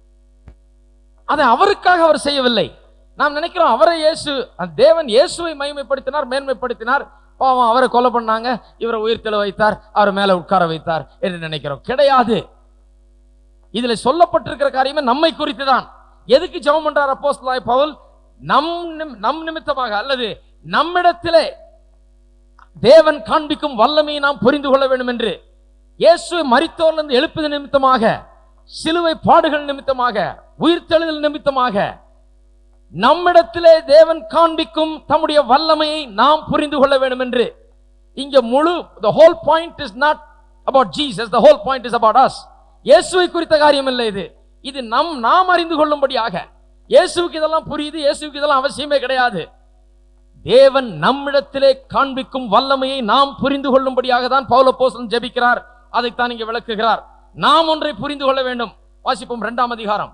அதை அவருக்காக அவர் செய்யவில்லை. நாம் நினைக்கிறோம் அவரை தேவன் இயேசுவை மகிமைப்படுத்தினார், மேன்மைப்படுத்தினார், பாவம் அவரை கொலை பண்ணாங்க, இவரை உயிர்த்தெழ வைத்தார், அவர் மேல உட்கார வைத்தார் என்று நினைக்கிறோம். கிடையாது. இதுல சொல்லப்பட்டிருக்கிற காரியமே நம்மை குறித்து தான். எதுக்கு ஜெபம் பண்றார் அப்போஸ்தலனாகிய பவுல்? நம் நிமித்தமாக அல்லது நம்மிடத்திலே தேவன் காண்பிக்கும் வல்லமையை நாம் புரிந்து கொள்ள வேண்டும் என்று. இயேசுவை மரித்தோரிலிருந்து எழுப்பது நிமித்தமாக, சிலுவை பாடுகள் நிமித்தமாக, உயிர்த்தெழுதல் நிமித்தமாக நம்மிடத்திலே தேவன் காண்பிக்கும் தம்முடைய வல்லமையை நாம் புரிந்து கொள்ள வேண்டும் என்று. இங்க முழு the whole point is not about Jesus, the whole point is about us. இயேசுவை குறித்த காரியம் இல்லை இது. இது நாம் அறிந்து கொள்ளும்படியாக. இயேசுவுக்கு இதெல்லாம் புரியுது, இயேசுவுக்கு இதெல்லாம் அவசியமே கிடையாது. தேவன் நம்மிடத்திலே காண்பிக்கும் வல்லமையை நாம் புரிந்து கொள்ளும்படியாக தான் பவுல் அப்போஸ்தலன் ஜெபிக்கிறார். அதைத்தான் இங்கே விளக்குகிறார். நாம் ஒன்றை புரிந்து கொள்ள வேண்டும். வாசிப்போம் 2ஆம் அதிகாரம்.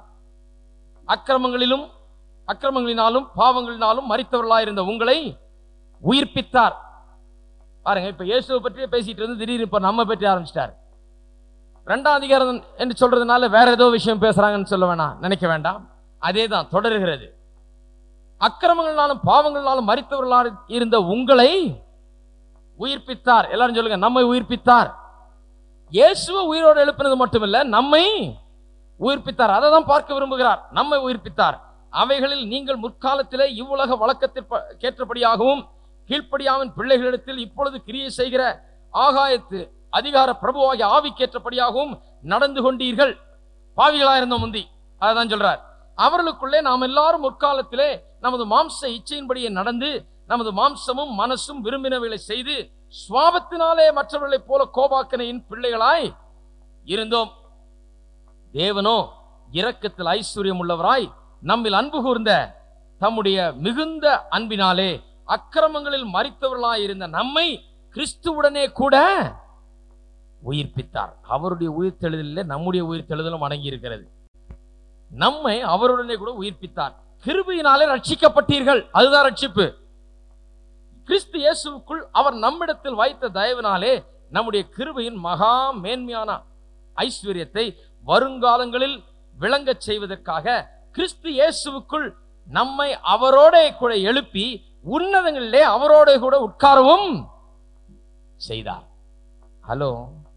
அக்கிரமங்களினாலும் பாவங்களினாலும் மரித்தவர்களாயிருந்த உங்களை உயிர்ப்பித்தார். பாருங்க, இப்ப இயேசுவை பற்றியே பேசிட்டு இருந்து திடீர்னு இப்ப நம்ம பற்றி ஆரம்பிச்சிட்டார். 2ஆம் அதிகாரம் என்று சொல்றதுனால வேற ஏதோ விஷயம் பேசுறாங்கன்னு சொல்ல வேணாம், நினைக்க வேண்டாம். அதே தான் தொடர்கிறது. அக்கிரமங்களினாலும் பாவங்களினாலும் மரித்தவர்களாக இருந்த உங்களை உயிர்ப்பித்தார். எல்லாரும் சொல்லுங்க, நம்மை உயிர்ப்பித்தார். இயேசுவை உயிரோடு எழுப்பினது மட்டுமில்ல, நம்மை உயிர்ப்பித்தார். அதை தான் பார்க்க விரும்புகிறார். நம்மை உயிர்ப்பித்தார். அவைகளில் நீங்கள் முற்காலத்திலே இவ்வுலக வழக்கத்திற்கேற்றபடியாகவும் கீழ்ப்படியாவின் பிள்ளைகளிடத்தில் இப்பொழுது கிரியை செய்கிற ஆகாயத்து அதிகார பிரபுவாகிய ஆவிக்கேற்றபடியாகவும் நடந்து கொண்டீர்கள். பாவிகளாயிருந்த முந்தி. அதான் சொல்றார். அவர்களுக்குள்ளே நாம் எல்லாரும் முற்காலத்திலே நமது மாம்ச இச்சையின்படியே நடந்து நமது மாம்சமும் மனசும் விரும்பினவைகளை செய்து சுவாபத்தினாலே மற்றவர்களைப் போல கோபாக்கனையின் பிள்ளைகளாய் இருந்தோம். தேவனோ இரக்கத்தில் ஐஸ்வர்யம் உள்ளவராய் நம்மில் அன்பு கூர்ந்த தம்முடைய மிகுந்த அன்பினாலே அக்கிரமங்களில் மரித்தவர்களாய் இருந்த நம்மை கிறிஸ்துவுடனே கூட உயிர்ப்பித்தார். அவருடைய உயிர்த்தெழுதலில் நம்முடைய உயிர்த்தெழுதலும் அடங்கி இருக்கிறது. நம்மை அவருடனே கூட உயிர்ப்பித்தார். கிருபையினாலே ரட்சிக்கப்பட்டீர்கள். அதுதான் ரட்சிப்பு. கிறிஸ்து இயேசுவுக்குள் அவர் நம்மிடத்தில் வைத்த தயவினாலே நம்முடைய கிருபையின் மகா மேன்மையான ஐஸ்வர்யத்தை வருங்காலங்களில் விளங்கச் செய்வதற்காக கிறிஸ்து இயேசுவுக்குள் நம்மை அவரோட கூட எழுப்பி உன்னதங்களிலே அவரோட கூட உட்காரவும் செய்தார். ஹலோ,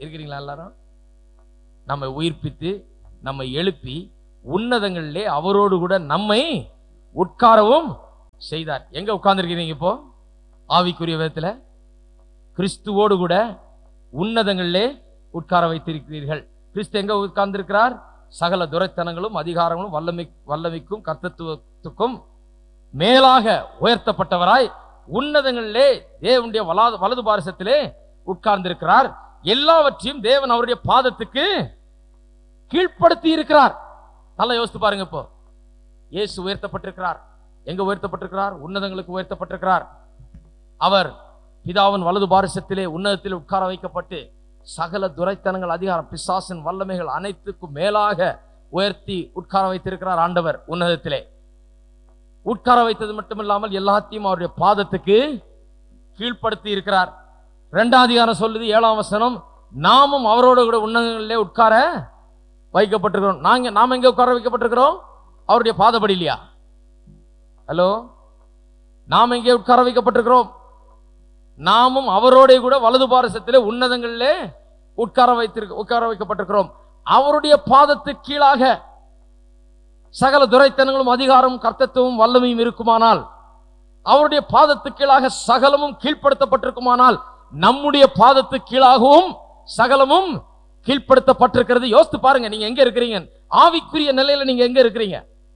இருக்கிறீங்களா எல்லாரும்? நம்மை உயிர்ப்பித்து நம்மை எழுப்பி உன்னதங்களிலே அவரோடு கூட நம்மை உட்காரவும் செய்தார். எங்க உட்கார்ந்துருக்கிறீங்க இப்போ? ஆவிக்குரிய விதத்துல கிறிஸ்துவோடு கூட உன்னதங்களிலே உட்கார வைத்திருக்கிறீர்கள். கிறிஸ்து எங்க உட்கார்ந்திருக்கிறார்? சகல துரைத்தனங்களும் அதிகாரங்களும் வல்லமைக்கும் கர்த்தத்துவத்துக்கும் மேலாக உயர்த்தப்பட்டவராய் உன்னதங்களிலே தேவனுடைய வலது பாரசத்திலே உட்கார்ந்திருக்கிறார். எல்லாவற்றையும் தேவன் அவருடைய பாதத்துக்கு கீழ்ப்படுத்தி இருக்கிறார். நல்லா யோசித்து பாருங்க. இப்போ இயேசு உயர்த்தப்பட்டிருக்கிறார். எங்க உயர்த்தப்பட்டிருக்கிறார்? உன்னதங்களுக்கு உயர்த்தப்பட்டிருக்கிறார். அவர் பிதாவின் வலது பாரசத்திலே உன்னதத்தில் உட்கார வைக்கப்பட்டு சகல துரைத்தனங்கள் அதிகாரம் பிசாசின் வல்லமைகள் அனைத்துக்கும் மேலாக உயர்த்தி உட்கார வைத்திருக்கிறார். ஆண்டவர் உன்னதத்திலே உட்கார வைத்தது மட்டுமில்லாமல் எல்லாத்தையும் அவருடைய பாதத்துக்கு கீழ்ப்படுத்தி இருக்கிறார். 2ஆம் அதிகாரம் சொல்லுது, 7ஆம் வசனம், நாமும் அவரோடு கூட உன்னதங்களிலே உட்கார வைக்கப்பட்டிருக்கிறோம். நாம எங்க உட்கார வைக்கப்பட்டிருக்கிறோம்? அவருடைய பாதப்படி இல்லையா? ஹலோ, நாம் எங்கே உட்கார வைக்கப்பட்டிருக்கிறோம்? நாமும் அவரோட கூட வலது பாரசத்திலே உன்னதங்களிலே உட்கார வைக்கப்பட்டிருக்கிறோம். அவருடைய பாதத்துக்கு கீழாக சகல துரைத்தனங்களும் அதிகாரமும் கர்த்தத்துவமும் வல்லமையும் இருக்குமானால், அவருடைய பாதத்துக்கு கீழாக சகலமும் கீழ்ப்படுத்தப்பட்டிருக்குமானால், நம்முடைய பாதத்துக்கு கீழாகவும் சகலமும் கீழ்ப்படுத்தப்பட்டிருக்கிறது. யோசித்து பாருங்க, நீங்க எங்க இருக்கிறீங்க? ஆவிக்குரிய நிலையில நீங்க எங்க இருக்கிறீங்க?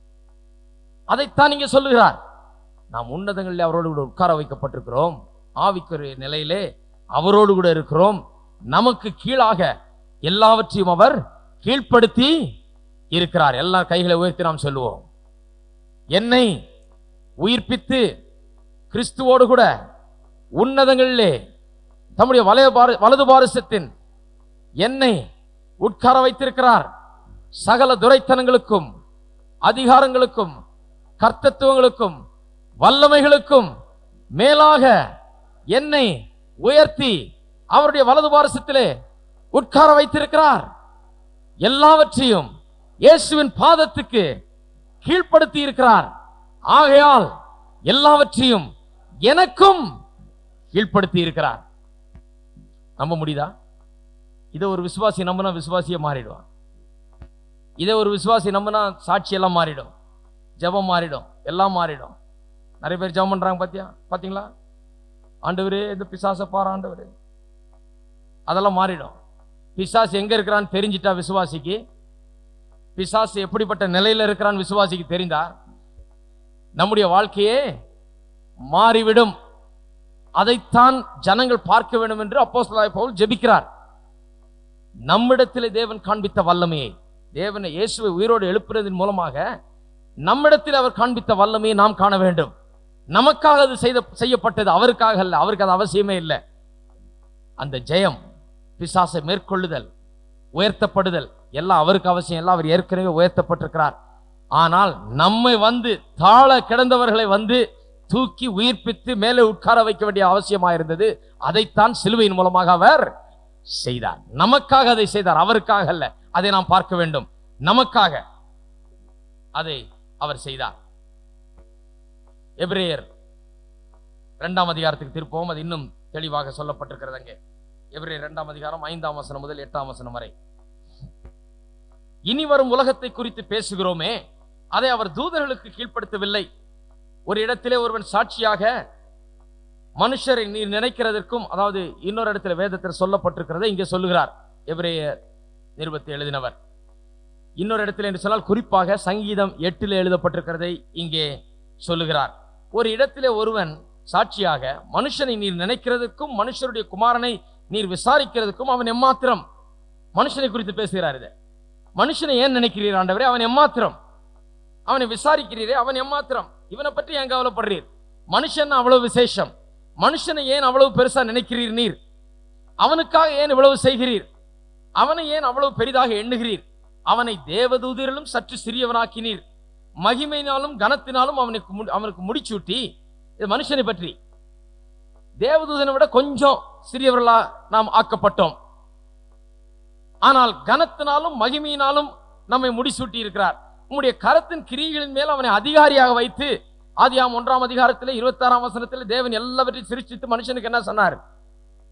அதைத்தான் நீங்க சொல்லுகிறார். நாம் உன்னதங்களில் அவரோடு கூட உட்கார வைக்கப்பட்டிருக்கிறோம். ஆவிக்குரிய நிலையிலே அவரோடு கூட இருக்கிறோம். நமக்கு கீழாக எல்லாவற்றையும் அவர் கீழ்ப்படுத்தி இருக்கிறார். எல்லா கைகளை உயர்த்தி நாம் சொல்லுவோம், என்னை உயிர்ப்பித்து கிறிஸ்துவோடு கூட உன்னதங்களிலே தம்முடைய வலது பாரசத்தின் என்னை உட்கார வைத்திருக்கிறார். சகல துரைத்தனங்களுக்கும் அதிகாரங்களுக்கும் கர்த்தத்துவங்களுக்கும் வல்லமைகளுக்கும் மேலாக என்னை உயர்த்தி அவருடைய வலது பாரசத்திலே உட்கார வைத்திருக்கிறார். எல்லாவற்றையும் இயேசுவின் பாதத்துக்கு கீழ்ப்படுத்தி இருக்கிறார். ஆகையால் எல்லாவற்றையும் எனக்கும் கீழ்ப்படுத்தி இருக்கிறார். நம்ப முடியுதா? இதை ஒரு விசுவாசி நம்பினா விசுவாசியை மாறிடுவான். இதை ஒரு விசுவாசி நம்பினா சாட்சி எல்லாம் மாறிடும், ஜெபம் மாறிடும், எல்லாம் மாறிடும். நிறைய பேர் ஜெபம் பண்றாங்க, பாத்தீங்களா? ஆண்டவரே இந்த பிசாசை பாரு ஆண்டவரே, அதெல்லாம் மாறிடும். பிசாசு எங்க இருக்கிறான்னு தெரிஞ்சிட்டா விசுவாசிக்கு, பிசாசு எப்படிப்பட்ட நிலையில இருக்கிறான்னு விசுவாசிக்கு தெரிந்தா நம்முடைய வாழ்க்கையே மாறிவிடும். அதைத்தான் ஜனங்கள் பார்க்க வேண்டும் என்று அப்போஸ்தலனாகிய பவுல் ஜெபிக்கிறார். நம்மிடத்திலே தேவன் காண்பித்த வல்லமையை, தேவனை இயேசுவை உயிரோடு எழுப்புறதன் மூலமாக நம்மிடத்தில் அவர் காண்பித்த வல்லமையை நாம் காண வேண்டும். நமக்காக அது செய்யப்பட்டது, அவருக்காக அல்ல. அவருக்கு அது அவசியமே இல்லை. அந்த ஜெயம், பிசாசை மேற்கொள்ளுதல், உயர்த்தப்படுதல் எல்லாம் அவருக்கு அவசியம். எல்லாம் அவர் ஏற்கனவே உயர்த்தப்பட்டிருக்கிறார். ஆனால் நம்மை வந்து தாழ கிடந்தவர்களை வந்து தூக்கி உயிர்ப்பித்து மேலே உட்கார வைக்க வேண்டிய அவசியமாயிருந்தது. அதைத்தான் சிலுவையின் மூலமாக அவர் செய்தார். நமக்காக அதை செய்தார், அவருக்காக அல்ல. அதை நாம் பார்க்க வேண்டும். நமக்காக அதை அவர் செய்தார். எபிரேயர் 2ஆம் அதிகாரத்துக்கு திருப்பவும், அது இன்னும் தெளிவாக சொல்லப்பட்டிருக்கிறது. அங்கே எபிரேயர் 2ஆம் அதிகாரம் 5ஆம் வசனம் முதல் 8ஆம் வசனம் வரை, இனி வரும் உலகத்தை குறித்து பேசுகிறோமே, அதை அவர் தூதர்களுக்கு கீழ்ப்படுத்தவில்லை. ஒரு இடத்திலே ஒருவன் சாட்சியாக மனுஷரை நீர் நினைக்கிறதற்கும், அதாவது இன்னொரு இடத்துல வேதத்தில் சொல்லப்பட்டிருக்கிறதை இங்கே சொல்லுகிறார் எபிரேயர் நிருபத்தை எழுதினவர். இன்னொரு இடத்துல என்று சொன்னால் குறிப்பாக சங்கீதம் 8 எழுதப்பட்டிருக்கிறதை இங்கே சொல்லுகிறார். ஒரு இடத்திலே ஒருவன் சாட்சியாக மனுஷனை நீர் நினைக்கிறதுக்கும் மனுஷருடைய குமாரனை நீர் விசாரிக்கிறதுக்கும் அவன் எம்மாத்திரம். மனுஷனை குறித்து பேசுகிறார். இதை மனுஷனை ஏன் நினைக்கிறீர் ஆண்டவரே? அவன் எம்மாத்திரம். அவனை விசாரிக்கிறீரே, அவன் எம்மாத்திரம். இவனை பற்றி ஏன் கவலைப்படுறீர்? மனுஷன் அவ்வளவு விசேஷம். மனுஷனை ஏன் அவ்வளவு பெருசா நினைக்கிறீர் நீர்? அவனுக்காக ஏன் இவ்வளவு செய்கிறீர்? அவனை ஏன் அவ்வளவு பெரிதாக எண்ணுகிறீர்? அவனை தேவதூதரிலும் சற்று சிறியவனாக்கினீர், மகிமையினாலும் கனத்தினாலும் அவனுக்கு முடிச்சூட்டி. இது மனுஷனை பற்றி. தேவதூதனை விட கொஞ்சம் சிறியவர்களா நாம் ஆக்கப்பட்டோம். ஆனால் கனத்தினாலும் மகிமையினாலும் நம்மை முடிசூட்டி இருக்கிறார். உம்முடைய கரத்தின் கிரியைகளின் மேல் அவனை அதிகாரியாக வைத்து, ஆதியாகமம் 1ஆம் அதிகாரத்தில் 26ஆம் வசனத்தில் தேவன் எல்லாவற்றையும் சிருஷ்டித்து மனுஷனுக்கு என்ன சொன்னார்?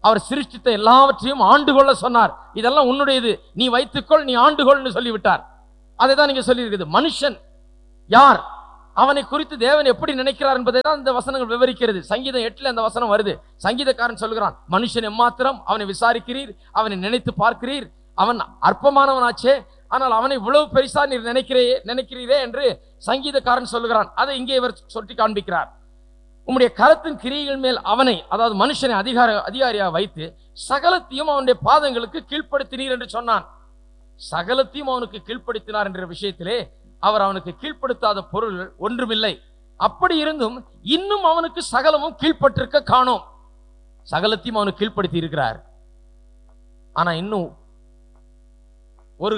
அவர் சிருஷ்டித்த எல்லாவற்றையும் ஆண்டு கொள்ள சொன்னார். இதெல்லாம் உன்னுடையது, நீ வைத்துக்கொள், நீ ஆண்டுகொள்னு சொல்லிவிட்டார். அதை தான் நீங்க சொல்லி இருக்குது. மனுஷன் யார், அவனை குறித்து தேவன் எப்படி நினைக்கிறார் என்பதை தான் இந்த வசனங்கள் விவரிக்கிறது. சங்கீதம் 8 அந்த வசனம் வருது. சங்கீதக்காரன் சொல்கிறான், மனுஷன் எம்மாத்திரம், அவனை விசாரிக்கிறீர், அவனை நினைத்து பார்க்கிறீர், அவன் அற்பமானவனாச்சே, ஆனால் அவனை இவ்வளவு பெரிசா நீர் நினைக்கிறீரே என்று சங்கீதக்காரன் சொல்லுகிறான். அதை இங்கே இவர் சொல்லி காண்பிக்கிறார். உம்முடைய கரத்தின் கிரியைகள் மேல் அவனை, அதாவது மனுஷனை அதிகாரியாக வைத்து சகலத்தையும் அவனுடைய பாதங்களுக்கு கீழ்ப்படுத்தினீர் என்று சொன்னான். சகலத்தையும் அவனுக்கு கீழ்ப்படுத்தினார் என்ற விஷயத்திலே அவர் அவனுக்கு கீழ்ப்படுத்தாத பொருள் ஒன்றுமில்லை. அப்படி இருந்தும் இன்னும் அவனுக்கு சகலமும் கீழ்ப்பட்டிருக்க காணோம். சகலத்தையும் அவனுக்கு கீழ்ப்படுத்தி இருக்கிறார். ஆனா இன்னும் ஒரு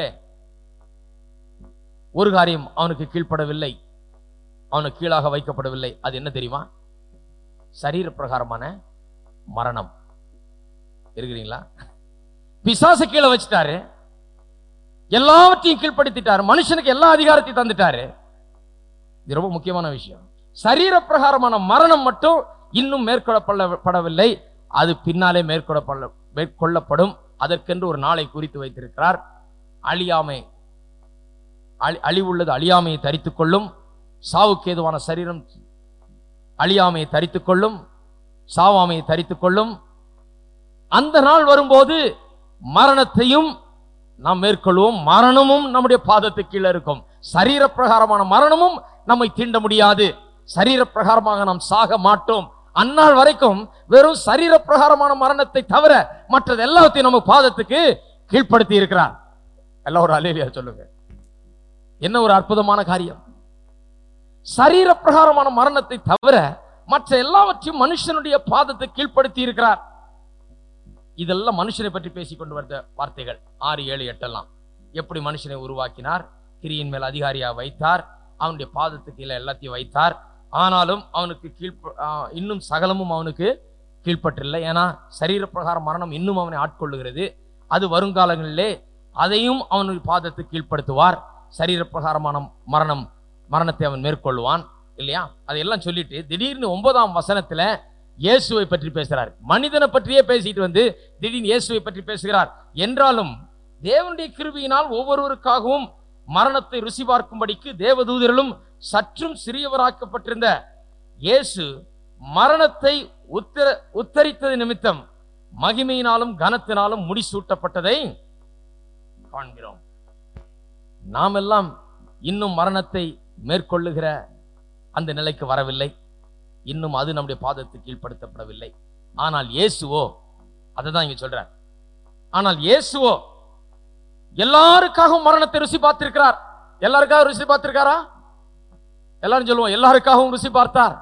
காரியம் அவனுக்கு கீழ்ப்படவில்லை, அவனுக்கு கீழாக வைக்கப்படவில்லை. அது என்ன தெரியுமா? சரீர பிரகாரமான மரணம். இருக்கிறீங்களா? பிசாசு கீழே வச்சுட்டாரு, எல்லாவற்றையும் கீழ்ப்படுத்திட்டாரு, மனுஷனுக்கு எல்லா அதிகாரத்தையும் தந்துட்டாரு. இது ரொம்ப முக்கியமான விஷயம். சரீர பிரகாரமான மரணம் மட்டும் இன்னும் மேற்கொள்ளப்படவில்லை, அது பின்னாலே மேற்கொள்ளப்படும். அதற்கென்று ஒரு நாளை குறித்து வைத்திருக்கிறார். அழிவுள்ளது அழியாமையை தரித்துக் கொள்ளும், சாவுக்கு ஏதுவான சரீரம் அழியாமையை தரித்துக் கொள்ளும், சாவாமையை தரித்துக் கொள்ளும். அந்த நாள் வரும்போது மரணத்தையும் நாம் மேற்கொள்வோம். மரணமும் நம்முடைய பாதத்துக்கு கீழே இருக்கும். சரீர பிரகாரமான மரணமும் நம்மை தீண்ட முடியாது. சரீர பிரகாரமாக நாம் சாக மாட்டோம். அந்நாள் வரைக்கும் வெறும் சரீர பிரகாரமான மரணத்தை தவிர மற்றது எல்லாத்தையும் நம்ம பாதத்துக்கு கீழ்ப்படுத்தி இருக்கிறார். எல்லாரும் அல்லேலூயா சொல்லுங்க. என்ன ஒரு அற்புதமான காரியம்! சரீர பிரகாரமான மரணத்தை தவிர மற்ற எல்லாவற்றையும் மனுஷனுடைய பாதத்தை கீழ்ப்படுத்தி இருக்கிறார். இதெல்லாம் மனுஷனை பற்றி பேசிக்கொண்டு வந்த வார்த்தைகள். 6, 7, 8 எல்லாம் எப்படி மனுஷனை உருவாக்கினார், கிரியின் மேல் அதிகாரியாக வைத்தார், அவனுடைய பாதத்துக்கு கீழே எல்லாத்தையும் வைத்தார். ஆனாலும் அவனுக்கு இன்னும் சகலமும் அவனுக்கு கீழ்ப்பற்றில்லை. ஏன்னா சரீர பிரகார மரணம் இன்னும் அவனை ஆட்கொள்ளுகிறது. அது வருங்காலங்களிலே அதையும் அவனுடைய பாதத்துக்கு கீழ்ப்படுத்துவார். சரீர பிரகாரமான மரணத்தை அவன் மேற்கொள்வான் இல்லையா? அதையெல்லாம் சொல்லிட்டு திடீர்னு 9ஆம் வசனத்துல இயேசுவை பற்றி பேசுகிறார். மனிதனை பற்றியே பேசிட்டு வந்து திடீர்னு இயேசுவை பற்றி பேசுகிறார். என்றாலும் தேவனுடைய கிருபையினால் ஒவ்வொருவருக்காகவும் மரணத்தை ருசி பார்க்கும்படிக்கு தேவதூதர்களும் சற்றும் சிறியவராக்கப்பட்டிருந்த இயேசு மரணத்தை உத்தரித்தது நிமித்தம் மகிமையினாலும் கனத்தினாலும் முடிசூட்டப்பட்டதை காண்கிறோம். நாம் எல்லாம் இன்னும் மரணத்தை மேற்கொள்ளுகிற அந்த நிலைக்கு வரவில்லை. இன்னும் அது நம்முடைய பாதத்துக்கு கீழ்ப்படுத்தப்படவில்லை. ஆனால் இயேசுவோ, அதை தான் இங்க சொல்றார், ஆனால் இயேசுவோ எல்லாருக்காகவும் மரணத்தை ருசி பார்த்திருக்கிறார். எல்லாருக்காக ருசி பார்த்திருக்காரா? எல்லாரும் சொல்லுவோம், எல்லாருக்காகவும் ருசி பார்த்தார்.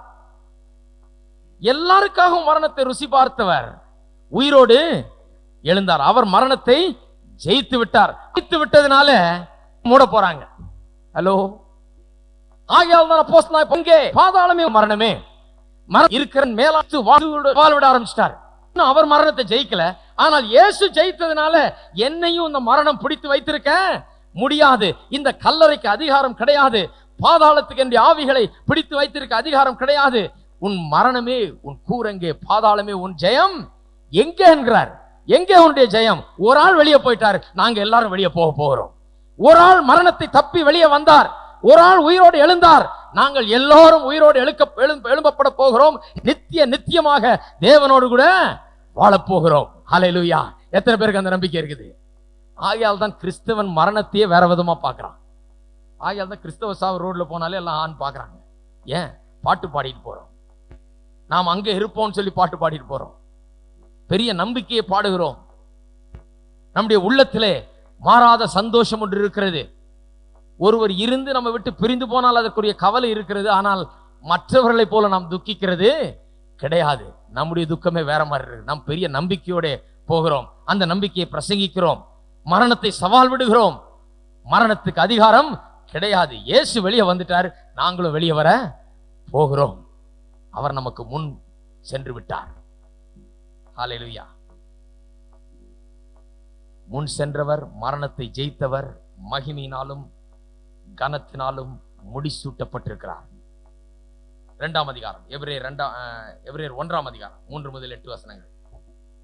எல்லாருக்காகவும் மரணத்தை ருசி பார்த்தவர் உயிரோடு எழுந்தார். அவர் மரணத்தை ஜெயித்து விட்டார். ஜெயித்து விட்டதுனால மூட போறாங்க. ஹலோ, ஆகையால் தான் அப்போஸ்தலனாகிய பவுல் பாதாளமே மரணமே இருக்கிற மேலாத்து வாழ்விட ஆரம்பிச்சிட்டார். அவர் மரணத்தை ஜெயிக்கல, ஆனால் இயேசு ஜெயித்ததுனால என்னையும் இந்த மரணம் பிடித்து வைத்திருக்க முடியாது. இந்த கல்லறைக்கு அதிகாரம் கிடையாது. பாதாளத்துக்கு என்ற ஆவிகளை பிடித்து வைத்திருக்க அதிகாரம் கிடையாது. உன் மரணமே, உன் கூரங்கே, பாதாளமே உன் ஜெயம் எங்கே என்கிறார். எங்கே உன்னுடைய ஜெயம்? ஒரு ஆள் வெளியே போயிட்டார், நாங்க எல்லாரும் வெளியே போகிறோம். ஒரு ஆள் மரணத்தை தப்பி வெளியே வந்தார், ஒரு ஆள் உயிரோடு எழுந்தார், நாங்கள் எல்லாரும் உயிரோடு எழும்பப்பட போகிறோம். நித்தியமாக தேவனோடு கூட வாழப்போகிறோம். ஹல்லேலூயா! எத்தனை பேருக்கு அந்த நம்பிக்கை இருக்குது? ஆகையால் தான் கிறிஸ்தவன் மரணத்தையே வேற விதமா பார்க்கறான். ஆகையால் தான் கிறிஸ்தவ சாவு ரோட்ல போனாலே எல்லாம் ஆண் பார்க்கறாங்க. ஏன்? பாட்டு பாடிட்டு போறோம். நாம் அங்கே இருப்போம்னு சொல்லி பாட்டு பாடிட்டு போறோம். பெரிய நம்பிக்கையை பாடுகிறோம். நம்முடைய உள்ளத்திலே மாறாத சந்தோஷம் ஒன்று இருக்கிறது. ஒருவர் இருந்து நம்ம விட்டு பிரிந்து போனால் அதற்குரிய கவலை இருக்கிறது. ஆனால் மற்றவர்களை போல நாம் துக்கிக்கிறது கிடையாது. நம்முடைய துக்கமே வேற மாதிரி இருக்கு. நாம் பெரிய நம்பிக்கையோட போகிறோம். அந்த நம்பிக்கையை பிரசங்கிக்கிறோம். மரணத்தை சவால் விடுகிறோம். மரணத்துக்கு அதிகாரம் கிடையாது. இயேசு வெளியே வந்துட்டார், நாங்களும் வெளியே வர போகிறோம். அவர் நமக்கு முன் சென்று விட்டார். ஹல்லேலூயா! முன் சென்றவர், மரணத்தை ஜெயித்தவர், மகிமையினாலும் கனத்தினாலும் முடிசூட்டப்பட்டிருக்கிறார். 2ஆம் அதிகாரம் எபிரேயர் 1ஆம் அதிகாரம் 3 முதல் 8 வசனங்கள்.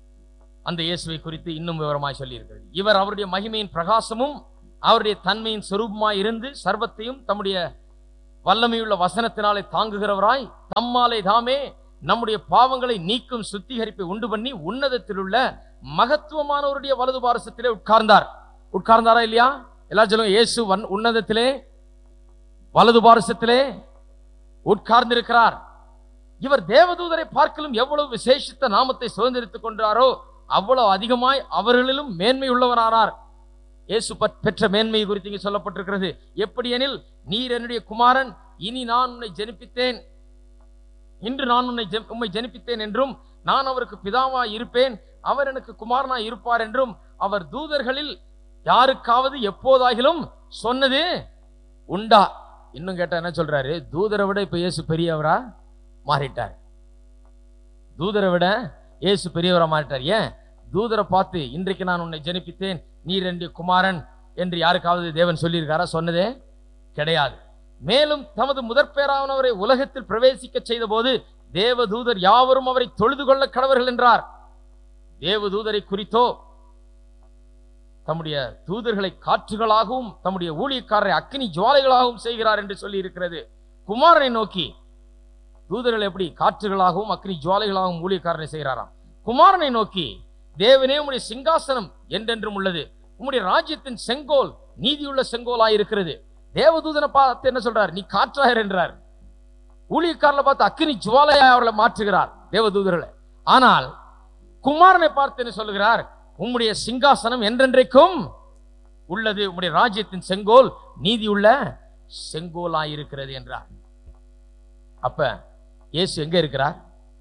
அந்த இயேசுவை குறித்து இன்னும் விவரமாய் சொல்லி இருக்கிறது. இவர் அவருடைய மகிமையின் பிரகாசமும் அவருடைய தன்மையின் சொரூபமாய் இருந்து சர்வத்தையும் தம்முடைய வல்லமையுள்ள வசனத்தினாலே தாங்குகிறவராய் தம்மாலே தாமே நம்முடைய பாவங்களை நீக்கும் சுத்திகரிப்பை உண்டு பண்ணி உன்னதத்தில் உள்ள மகத்துவமானவருடைய வலது பாரசத்திலே உட்கார்ந்தார். உட்கார்ந்தாரா இல்லையா? எல்லாரும் சொல்லுங்க, இயேசு உன்னதத்திலே வலது பாரசத்திலே உட்கார்ந்திருக்கிறார். இவர் தேவதூதரை பார்க்கலும் எவ்வளவு விசேஷித்த நாமத்தை சுதந்திரித்துக் கொண்டாரோ அவ்வளவு அதிகமாய் அவர்களிலும் மேன்மை உள்ளவரானார். இயேசு பெற்ற மேன்மை குறித்து இங்கே சொல்லப்பட்டிருக்கிறது. எப்படி எனில், நீர் என்னுடைய குமாரன், இனி நான் உன்னை ஜெனிப்பித்தேன், இன்று நான் உம்மை ஜெனிப்பித்தேன் என்றும், நான் அவருக்கு பிதாவாய் இருப்பேன், அவர் எனக்கு குமாரனாய் இருப்பார் என்றும் அவர் தூதர்களில் யாருக்காவது எப்போதாகிலும் சொன்னது உண்டா? இன்னும் கேட்டா என்ன சொல்றாரு? தூதரை விட இப்ப இயேசு பெரியவரா மாறிட்டார். தூதரை விட இயேசு பெரியவரா மாறிட்டார். ஏன்? தூதரை பார்த்து இன்றைக்கு நான் உன்னை ஜெனிப்பித்தேன், நீர் என்னுடைய குமாரன் என்று யாருக்காவது தேவன் சொல்லியிருக்காரா? சொன்னதே கிடையாது. மேலும் தமது முதற்பேரானவரை உலகத்தில் பிரவேசிக்க செய்த போது தேவதூதர் யாவரும் அவரை தொழுது கொள்ள கடவர்கள் என்றார். தேவதூதரை குறித்தோ தம்முடைய தூதர்களை காற்றுகளாகவும் தம்முடைய ஊழியக்காரரை அக்கினி ஜுவாலைகளாகவும் செய்கிறார் என்று சொல்லி இருக்கிறது. குமாரனை நோக்கி, தூதர்கள் எப்படி காற்றுகளாகவும் அக்கினி ஜுவாலைகளாகவும் ஊழியக்காரனை செய்கிறாராம். குமாரனை நோக்கி, தேவனே உம்முடைய சிங்காசனம் என்றென்றும் உள்ளது, உம்முடைய ராஜ்யத்தின் செங்கோல் நீதியுள்ள செங்கோலாய் இருக்கிறது. தேவதூதனை பார்த்து என்ன சொல்றார்? நீ காற்றாயர் என்றார். ஊழியக்காரனை பார்த்து அக்கினி ஜுவாலையாய் அவர்களை மாற்றுகிறார், தேவதூதர்களை. ஆனால் குமாரனை பார்த்து என்ன சொல்லுகிறார்? உம்முடைய சிங்காசனம் என்றென்றைக்கும் உள்ளது, உம்முடைய ராஜ்யத்தின் செங்கோல் நீதியுள்ள செங்கோலாய் இருக்கிறது என்றார். அப்ப இயேசு எங்க இருக்கிறார்?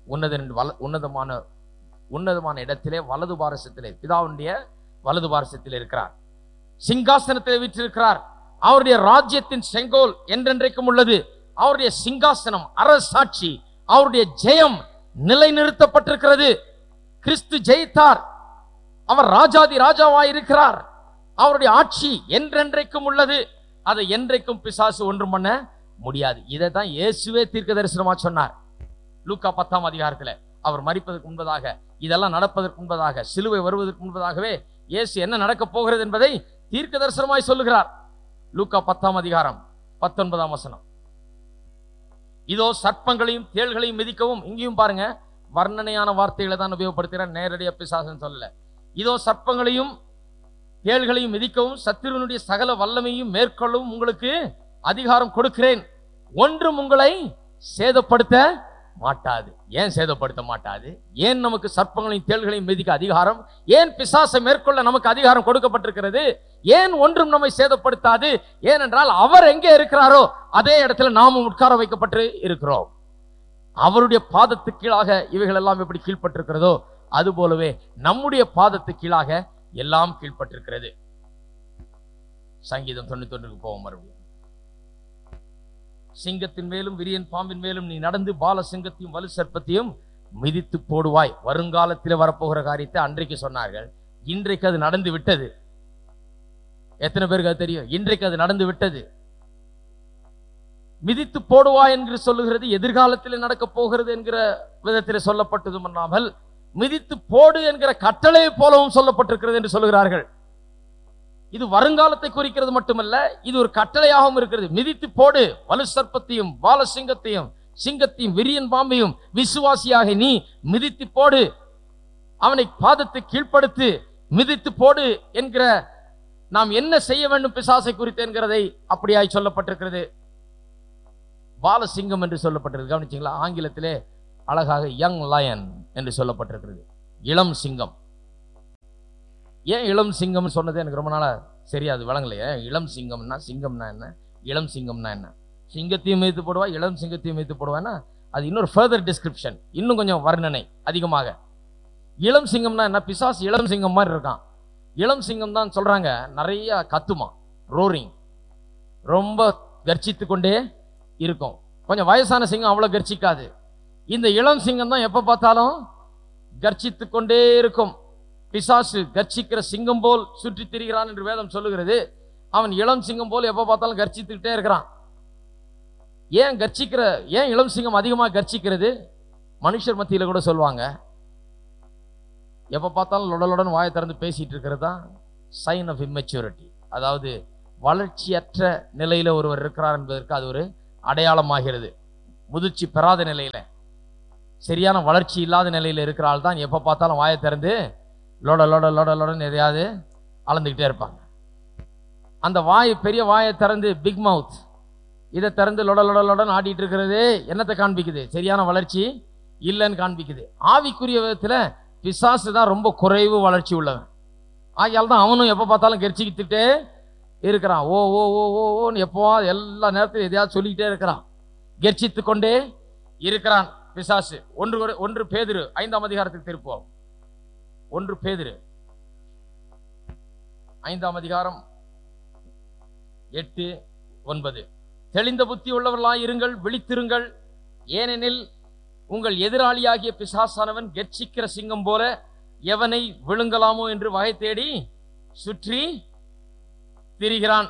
உன்னதமான இடத்திலே வலது பாரசத்திலே, பிதாவுடைய வலது பாரசத்திலே இருக்கிறார். சிங்காசனத்தை வீற்றிருக்கிறார். அவருடைய ராஜ்யத்தின் செங்கோல் என்றென்றைக்கும் உள்ளது. அவருடைய சிங்காசனம், அரசாட்சி, அவருடைய ஜெயம் நிலைநிறுத்தப்பட்டிருக்கிறது. கிறிஸ்து ஜெயித்தார். அவர் ராஜாதி ராஜாவாய் இருக்கிறார். அவருடைய ஆட்சி என்றென்றைக்கும் உள்ளது. அதை என்றைக்கும் பிசாசு ஒன்றும் பண்ண முடியாது. இதை தான் இயேசுவே தீர்க்க தரிசனமா சொன்னார். லூக்கா 10ஆம் அதிகாரத்தில் அவர் மரிப்பதற்கு முன்பதாக, இதெல்லாம் நடப்பதற்கு முன்பதாக, சிலுவை வருவதற்கு முன்பதாகவே இயேசு என்ன நடக்க போகிறது என்பதை தீர்க்க தரிசனமாய் சொல்லுகிறார். லூக்கா 10ஆம் அதிகாரம் 19ஆம் வசனம். இதோ சர்ப்பங்களையும் தேள்களையும் மிதிக்கவும், இங்கேயும் பாருங்க வர்ணனையான வார்த்தைகளை தான் உபயோகப்படுத்துகிறார், நேரடியாக பிசாசுன்னு சொல்லல. இதோ சர்ப்பங்களையும் தேள்களையும் மிதிக்கவும் சத்துருவினுடைய சகல வல்லமையும் மேற்கொள்ளவும் உங்களுக்கு அதிகாரம் கொடுக்கிறேன், ஒன்றும் உங்களை சேதப்படுத்த மாட்டாது. ஏன் சேதப்படுத்த மாட்டாது? ஏன் நமக்கு சர்ப்பங்களையும் தேள்களையும் மிதிக்க அதிகாரம்? ஏன் பிசாசை மேற்கொள்ள நமக்கு அதிகாரம் கொடுக்கப்பட்டிருக்கிறது? ஏன் ஒன்றும் நம்மை சேதப்படுத்தாது? ஏனென்றால் அவர் எங்கே இருக்கிறாரோ அதே இடத்துல நாமும் உட்கார வைக்கப்பட்டு இருக்கிறோம். அவருடைய பாதத்துக்கு கீழாக இவைகள் எல்லாம் எப்படி கீழ்பட்டிருக்கிறதோ அது போலவே நம்முடைய பாதத்துக்கு கீழாக எல்லாம் கீழ்பட்டிருக்கிறது. சங்கீதம் 91க்கு போவோம். மறுபடியும், சிங்கத்தின் மேலும் விரியன் பாம்பின் மேலும் நீ நடந்து பால சிங்கத்தையும் வலு சர்ப்பத்தையும் மிதித்து போடுவாய். வருங்காலத்தில் வரப்போகிற காரியத்தை அன்றைக்கு சொன்னார்கள். இன்றைக்கு அது நடந்து விட்டது. எத்தனை பேருக்கு அது தெரியும்? இன்றைக்கு அது நடந்து விட்டது. மிதித்து போடுவாய் என்று சொல்லுகிறது எதிர்காலத்தில் நடக்க போகிறது என்கிற விதத்தில் சொல்லப்பட்டதும் அல்லாமல் மிதித்து போடு என்கிற கட்டளை போலவும் சொல்லப்பட்டிருக்கிறது என்று சொல்லுகிறார்கள். இது வருங்காலத்தை குறிக்கிறது மட்டுமல்ல, இது ஒரு கட்டளையாகவும் இருக்கிறது. மிதித்து போடு வலு சர்ப்பத்தையும் பால சிங்கத்தையும் சிங்கத்தையும் விரியன் பாம்பையும் விசுவாசியாக நீ மிதித்து போடு, அவனை பாதத்தை கீழ்ப்படுத்து, மிதித்து போடு என்கிற நாம் என்ன செய்ய வேண்டும் பிசாசை குறித்து என்கிறதை அப்படியாய் சொல்லப்பட்டிருக்கிறது. பாலசிங்கம் என்று சொல்லப்பட்டிருக்கு. கவனிச்சிங்களா? ஆங்கிலத்திலே அழகாக யங் லயன் என்று சொல்லப்பட்டிருக்கிறது, இளம் சிங்கம். ஏன் இளம் சிங்கம் சொன்னது எனக்கு ரொம்ப நாளா சரியாது விளங்கலையே. இளம் சிங்கம்னா, சிங்கம்னா என்ன, இளம் சிங்கம்னா என்ன? சிங்கத்தையும் மிதித்து போடுவா, இளம் சிங்கத்தையும் மிதித்து போடுவான்னா அது இன்னொரு ஃபர்தர் டிஸ்கிரிப்ஷன், இன்னும் கொஞ்சம் வர்ணனை அதிகமாக. இளம் சிங்கம்னா என்ன? பிசாசு இளம் சிங்கம் மாதிரி இருக்கான். இளம் சிங்கம் தான் சொல்றாங்க, நிறைய கத்துமா, ரோரிங், ரொம்ப கர்ச்சித்து கொண்டே இருக்கும். கொஞ்சம் வயசான சிங்கம் அவ்வளவு கர்ச்சிக்காது. இந்த இளம் சிங்கம் தான் எப்ப பார்த்தாலும் கர்ச்சித்து கொண்டே இருக்கும். பிசாசு கர்ச்சிக்கிற சிங்கம் போல் சுற்றி திரிகிறான் என்று வேதம் சொல்லுகிறது. அவன் இளம் சிங்கம் போல் எப்ப பார்த்தாலும் கர்ச்சித்துக்கிட்டே இருக்கிறான். ஏன் இளம் சிங்கம் அதிகமாக கர்ச்சிக்கிறது? மனுஷர் மத்தியில கூட சொல்லுவாங்க, எப்போ பார்த்தாலும் லொடலுடன் வாயை திறந்து பேசிட்டு இருக்கிறது தான் சைன் ஆஃப் இம்மெச்சூரிட்டி. அதாவது வளர்ச்சியற்ற நிலையில ஒருவர் இருக்கிறார் என்பதற்கு அது ஒரு அடையாளமாகிறது. முதிர்ச்சி பெறாத நிலையில, சரியான வளர்ச்சி இல்லாத நிலையில இருக்கிற ஆள் தான் எப்போ பார்த்தாலும் வாயை திறந்து லொட லொட லொட லொடன்னு எதையாவது அளந்துக்கிட்டே இருப்பாங்க. அந்த பெரிய வாயை திறந்து பிக் மவுத் இதை திறந்து லொட லொட லொடன்னு ஆடிட்டு இருக்கிறது என்னத்தை காண்பிக்குது? சரியான வளர்ச்சி இல்லைன்னு காண்பிக்குது. ஆவிக்குரிய விதத்தில் பிசாசு தான் ரொம்ப குறைவு வளர்ச்சி உள்ளவன். ஆகையால் தான் அவனும் எப்போ பார்த்தாலும் கெரிச்சிக்கிட்டே இருக்கிறான். ஓ ஓ ஓ ஓ ஓன்னு எப்போ எல்லா நேரத்திலும் எதையாவது சொல்லிக்கிட்டே இருக்கிறான், கெர்ச்சித்து கொண்டே இருக்கிறான் பிசாசு. 1 பேதுரு 5ஆம் அதிகாரத்துக்கு திருப்போம். 1 பேதுரு 5ஆம் அதிகாரம் 8, 9. தெளிந்த புத்தி உள்ளவர்களாய் இருங்கள், விழித்திருங்கள். ஏனெனில் உங்கள் எதிராளியாகிய பிசாசானவன் கெர்ச்சிக்கிற சிங்கம் போல எவனை விழுங்கலாமோ என்று வகை தேடி சுற்றி திரிகிறான்.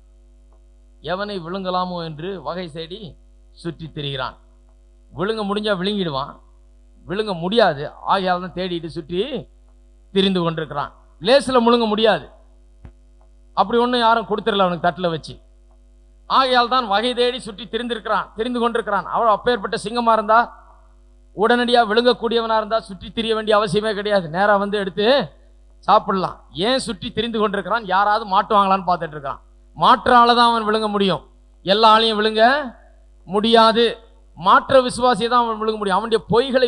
எவனை விழுங்கலாமோ என்று வகை தேடி சுற்றி திரிகிறான். விழுங்க முடிஞ்சா விழுங்கிடுவான், விழுங்க முடியாது. ஆகையால் தான் தேடிட்டு சுற்றி திரிந்து கொண்டிருக்கிறான். லேசில் முழுங்க முடியாது, அப்படி ஒன்றும் யாரும் கொடுத்துடல அவனுக்கு தட்டில் வச்சு. ஆகையால் தான் வகை தேடி சுற்றி திரிந்து கொண்டிருக்கிறான். அவன் அப்பேற்பட்ட சிங்கமா இருந்தா, உடனடியாக விழுங்கக்கூடியவனா இருந்தா சுற்றி திரிய வேண்டிய அவசியமே கிடையாது, நேரா வந்து எடுத்து சாப்பிடலாம். ஏன் சுற்றி திரிந்து கொண்டிருக்கிறான்? யாராவது மாட்டுவாங்களான்னு பார்த்துட்டு இருக்கான். மாற்றால தான் அவன் விழுங்க முடியும், எல்லா ஆளையும் விழுங்க முடியாது. மாற்ற விசுவாசியை தான் அவன் விழுங்க முடியும். அவனுடைய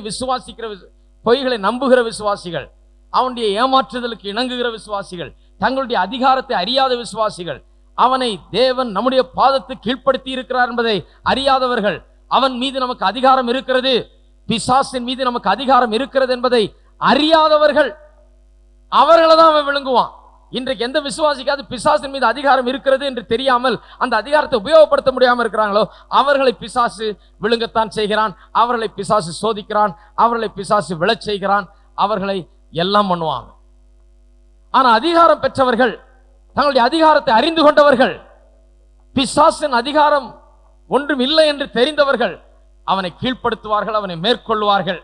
பொய்களை நம்புகிற விசுவாசிகள், அவனுடைய ஏமாற்றுதலுக்கு இணங்குகிற விசுவாசிகள், தங்களுடைய அதிகாரத்தை அறியாத விசுவாசிகள், அவனை தேவன் நம்முடைய பாதத்துக்கு கீழ்ப்படுத்தி இருக்கிறார் என்பதை அறியாதவர்கள், அவன் மீது நமக்கு அதிகாரம் இருக்கிறது, பிசாசின் மீது நமக்கு அதிகாரம் இருக்கிறது என்பதை அறியாதவர்கள், அவர்களை தான் அவன் விழுங்குவான். இன்றைக்கு எந்த விசுவாசிக்காவது பிசாசின் மீது அதிகாரம் இருக்கிறது என்று தெரியாமல் அந்த அதிகாரத்தை உபயோகப்படுத்த முடியாமல் இருக்கிறாங்களோ அவர்களை பிசாசு விழுங்கத்தான் செய்கிறான். அவர்களை பிசாசு சோதிக்கிறான், அவர்களை பிசாசு விழச் செய்கிறான், அவர்களை எல்லாம் பண்ணுவாங்க. ஆனா அதிகாரம் பெற்றவர்கள், தங்களுடைய அதிகாரத்தை அறிந்து கொண்டவர்கள், பிசாசின் அதிகாரம் ஒன்றும் இல்லை என்று தெரிந்தவர்கள் அவனை கீழ்ப்படுத்துவார்கள், அவனை மேற்கொள்வார்கள்.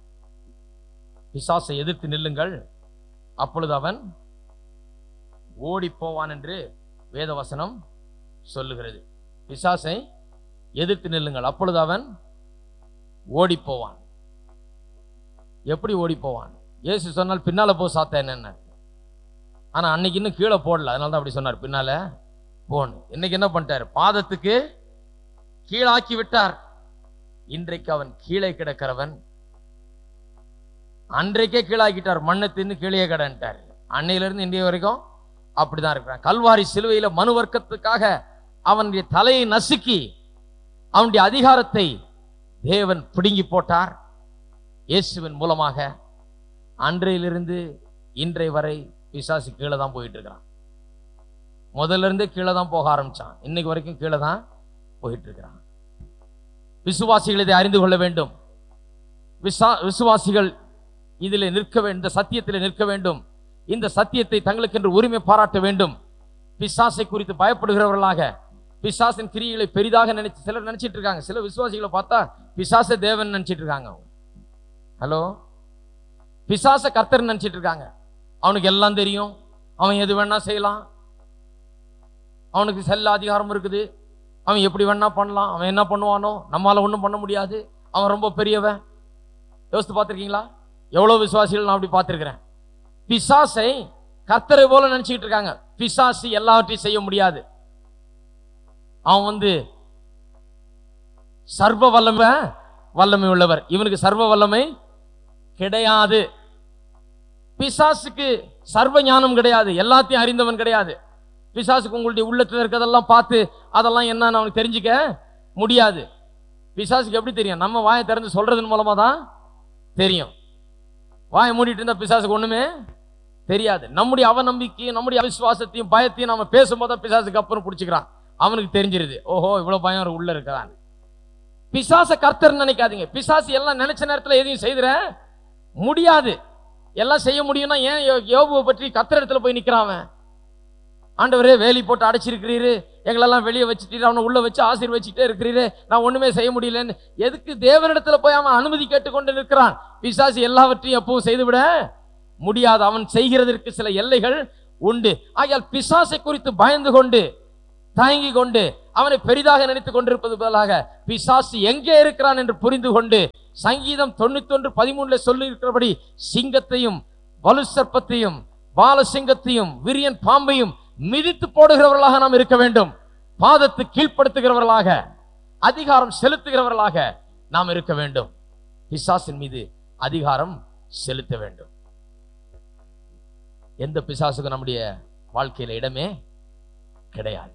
பிசாசை எதிர்த்து நில்லுங்கள், அப்பொழுது அவன் ஓடி போவான் என்று வேதவசனம் சொல்லுகிறது. பிசாசை எதிர்த்து நில்லுங்கள், அப்பொழுது அவன் ஓடி போவான். எப்படி ஓடி போவான்? இயேசு சொன்னால் பின்னால போ சாத்தான் என்ன. ஆனா அன்னைக்கு இன்னும் கீழே போடல, அதனால தான் அப்படி சொன்னார், பின்னால போன். இன்னைக்கு என்ன பண்ணிட்டார்? பாதத்துக்கு கீழாக்கி விட்டார். இன்றைக்கு அவன் கீழே கிடக்கிறவன், அன்றைக்கே கீழாக்கிட்டார், மண்ணை தின்னு கீழே கிடன்ட்டார். அன்னையிலிருந்து இன்றைய வரைக்கும் அப்படிதான் இருக்கிறான். கல்வாரி சிலுவையில மனு வர்க்கத்துக்காக அவனுடைய தலையை நசுக்கி அவனுடைய அதிகாரத்தை தேவன் பிடுங்கி போட்டார். இயேசுவின் மூலமாக அன்றையிலிருந்து இன்றை வரை பிசாசு கீழே தான் போயிட்டு இருக்கிறான். முதல்ல இருந்தே கீழே தான் போக ஆரம்பிச்சான், இன்னைக்கு வரைக்கும் கீழே தான் போயிட்டு இருக்கிறான். விசுவாசிகள் இதை அறிந்து கொள்ள வேண்டும். விசுவாசிகள் இதில் நிற்க வேண்டும், இந்த சத்தியத்தில் நிற்க வேண்டும், இந்த சத்தியத்தை தங்களுக்கு என்று உரிமை பாராட்ட வேண்டும். பிசாசை குறித்து பயப்படுகிறவர்களாக, பிசாசின் கிரியைகளை பெரிதாக சிலர் நினைச்சிட்டு இருக்காங்க. சில விசுவாசிகளை பார்த்தா பிசாசை தேவன் நினைச்சிட்டு இருக்காங்க. ஹலோ, பிசாசை கர்த்தர் நினைச்சிட்டு இருக்காங்க. அவனுக்கு எல்லாம் தெரியும், அவன் எது வேணா செய்யலாம், அவனுக்கு செல்ல அதிகாரம் இருக்குது, அவன் எப்படி வேணா பண்ணலாம், அவன் என்ன பண்ணுவானோ நம்மளால ஒன்றும் பண்ண முடியாது, அவன் ரொம்ப பெரியவன். யோசித்து பார்த்துருக்கீங்களா? எவ்வளோ விசுவாசிகள் நான் அப்படி பார்த்துருக்கிறேன். பிசாசை கர்த்தரை போல நினைச்சுக்கிட்டு இருக்காங்க. பிசாசு எல்லாவற்றையும் செய்ய முடியாது. அவன் சர்வ வல்லமை உள்ளவர், இவனுக்கு சர்வ வல்லமை கிடையாது. பிசாசுக்கு சர்வ ஞானம் கிடையாது, எல்லாத்தையும் அறிந்தவன் கிடையாது. பிசாசுக்கு உங்களுடைய உள்ளத்தில் இருக்கிறதெல்லாம் பார்த்து அதெல்லாம் என்னன்னு அவனுக்கு தெரிஞ்சுக்க முடியாது. பிசாசுக்கு எப்படி தெரியும்? நம்ம வாயை திறந்து சொல்றதன் மூலமா தான் தெரியும். வாயை மூடிட்டு இருந்தா பிசாசுக்கு ஒண்ணுமே தெரியாது. நம்முடைய அவநம்பிக்கையும் நம்முடைய அவிசுவாசத்தையும் பயத்தையும் நம்ம பேசும்போது பிசாசுக்கு அப்புறம் பிடிச்சிக்கிறான். அவனுக்கு தெரிஞ்சிருது, ஓஹோ இவ்வளவு பயம் உள்ள இருக்கிறான். பிசாச கர்த்தர் நினைக்காதீங்க. பிசாசு எல்லாம் நினைச்ச நேரத்தில் எதையும் செய்திட முடியாது. எல்லாம் செய்ய முடியும்னா ஏன் யோபுவை பற்றி கர்த்தர் இடத்துல போய் நிக்கிறான்? ஆண்டவரே வேலி போட்டு அடைச்சிருக்கிறீரு, எங்களெல்லாம் வெளியே வச்சுட்டு அவனை உள்ள வச்சு ஆசீர்வச்சிட்டே இருக்கிறீரு, நான் ஒண்ணுமே செய்ய முடியலன்னு எதுக்கு தேவனிடத்துல போய் அவன் அனுமதி கேட்டுக்கொண்டு நிற்கிறான்? பிசாசு எல்லாவற்றையும் எப்பவும் செய்துவிட முடியாது. அவன் செய்கிறதற்கு சில எல்லைகள் உண்டு. ஆகையால் பிசாசை குறித்து பயந்து கொண்டு தயங்கி கொண்டு அவனை பெரிதாக நினைத்துக் கொண்டிருப்பது பதிலாக பிசாசு எங்கே இருக்கிறான் என்று புரிந்து கொண்டு சங்கீதம் 91:13 சொல்லி இருக்கிறபடி சிங்கத்தையும் வலு சர்ப்பத்தையும் பாலசிங்கத்தையும் விரியன் பாம்பையும் மிதித்து போடுகிறவர்களாக நாம் இருக்க வேண்டும். பாதத்து கீழ்ப்படுத்துகிறவர்களாக, அதிகாரம் செலுத்துகிறவர்களாக நாம் இருக்க வேண்டும். பிசாசின் மீது அதிகாரம் செலுத்த வேண்டும். எந்த பிசாசுக்கு நம்முடைய வாழ்க்கையில இடமே கிடையாது.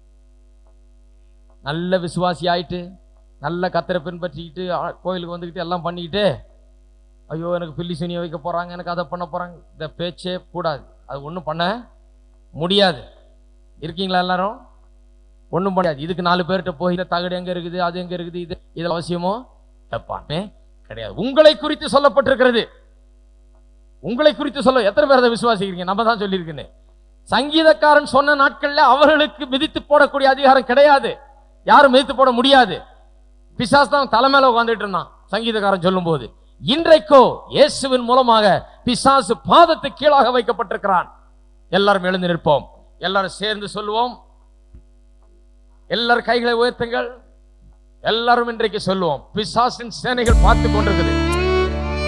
நல்ல விசுவாசி ஆயிட்டு நல்ல கத்தரை பின்பற்றிக்கிட்டு கோயிலுக்கு வந்துக்கிட்டு எல்லாம் பண்ணிக்கிட்டு ஐயோ எனக்கு பில்லி சனியை வைக்க போறாங்க, எனக்கு அதை பண்ண போறாங்க, இந்த பேச்சே கூடாது. அது ஒன்றும் பண்ண முடியாது. இருக்கீங்களா எல்லாரும்? ஒன்றும் பண்ணாது. இதுக்கு 4 பேர்கிட்ட போய் தகடு எங்க இருக்குது, அது எங்க இருக்குது, இது அவசியமோ தப்பானே கிடையாது. உங்களை குறித்து சொல்லப்பட்டிருக்கிறது. உங்களை குறித்து சொல்ல எத்தனை பேர் அதை விசுவாசிக்கிறீங்க? நம்ம தான் சொல்லியிருக்கேன். சங்கீதக்காரன் சொன்ன நாட்கள்ல அவர்களுக்கு மிதித்து போடக்கூடிய அதிகாரம் கிடையாது. யாரும் மிதித்து போட முடியாது. பிசாசு தான் தலைமையில உட்கார்ந்துட்டு இருந்தான் சங்கீதக்காரன் சொல்லும் போது. இன்றைக்கோ இயேசுவின் மூலமாக பிசாசு பாதத்து கீழாக வைக்கப்பட்டிருக்கிறான். எல்லாரும் எழுந்து நிற்போம். எல்லாரும் சேர்ந்து சொல்லுவோம். எல்லாரும் கைகளை உயர்த்துங்கள். எல்லாரும் இன்றைக்கு சொல்லுவோம். பிசாசின் சேனைகள் பார்த்து கொண்டிருக்குது.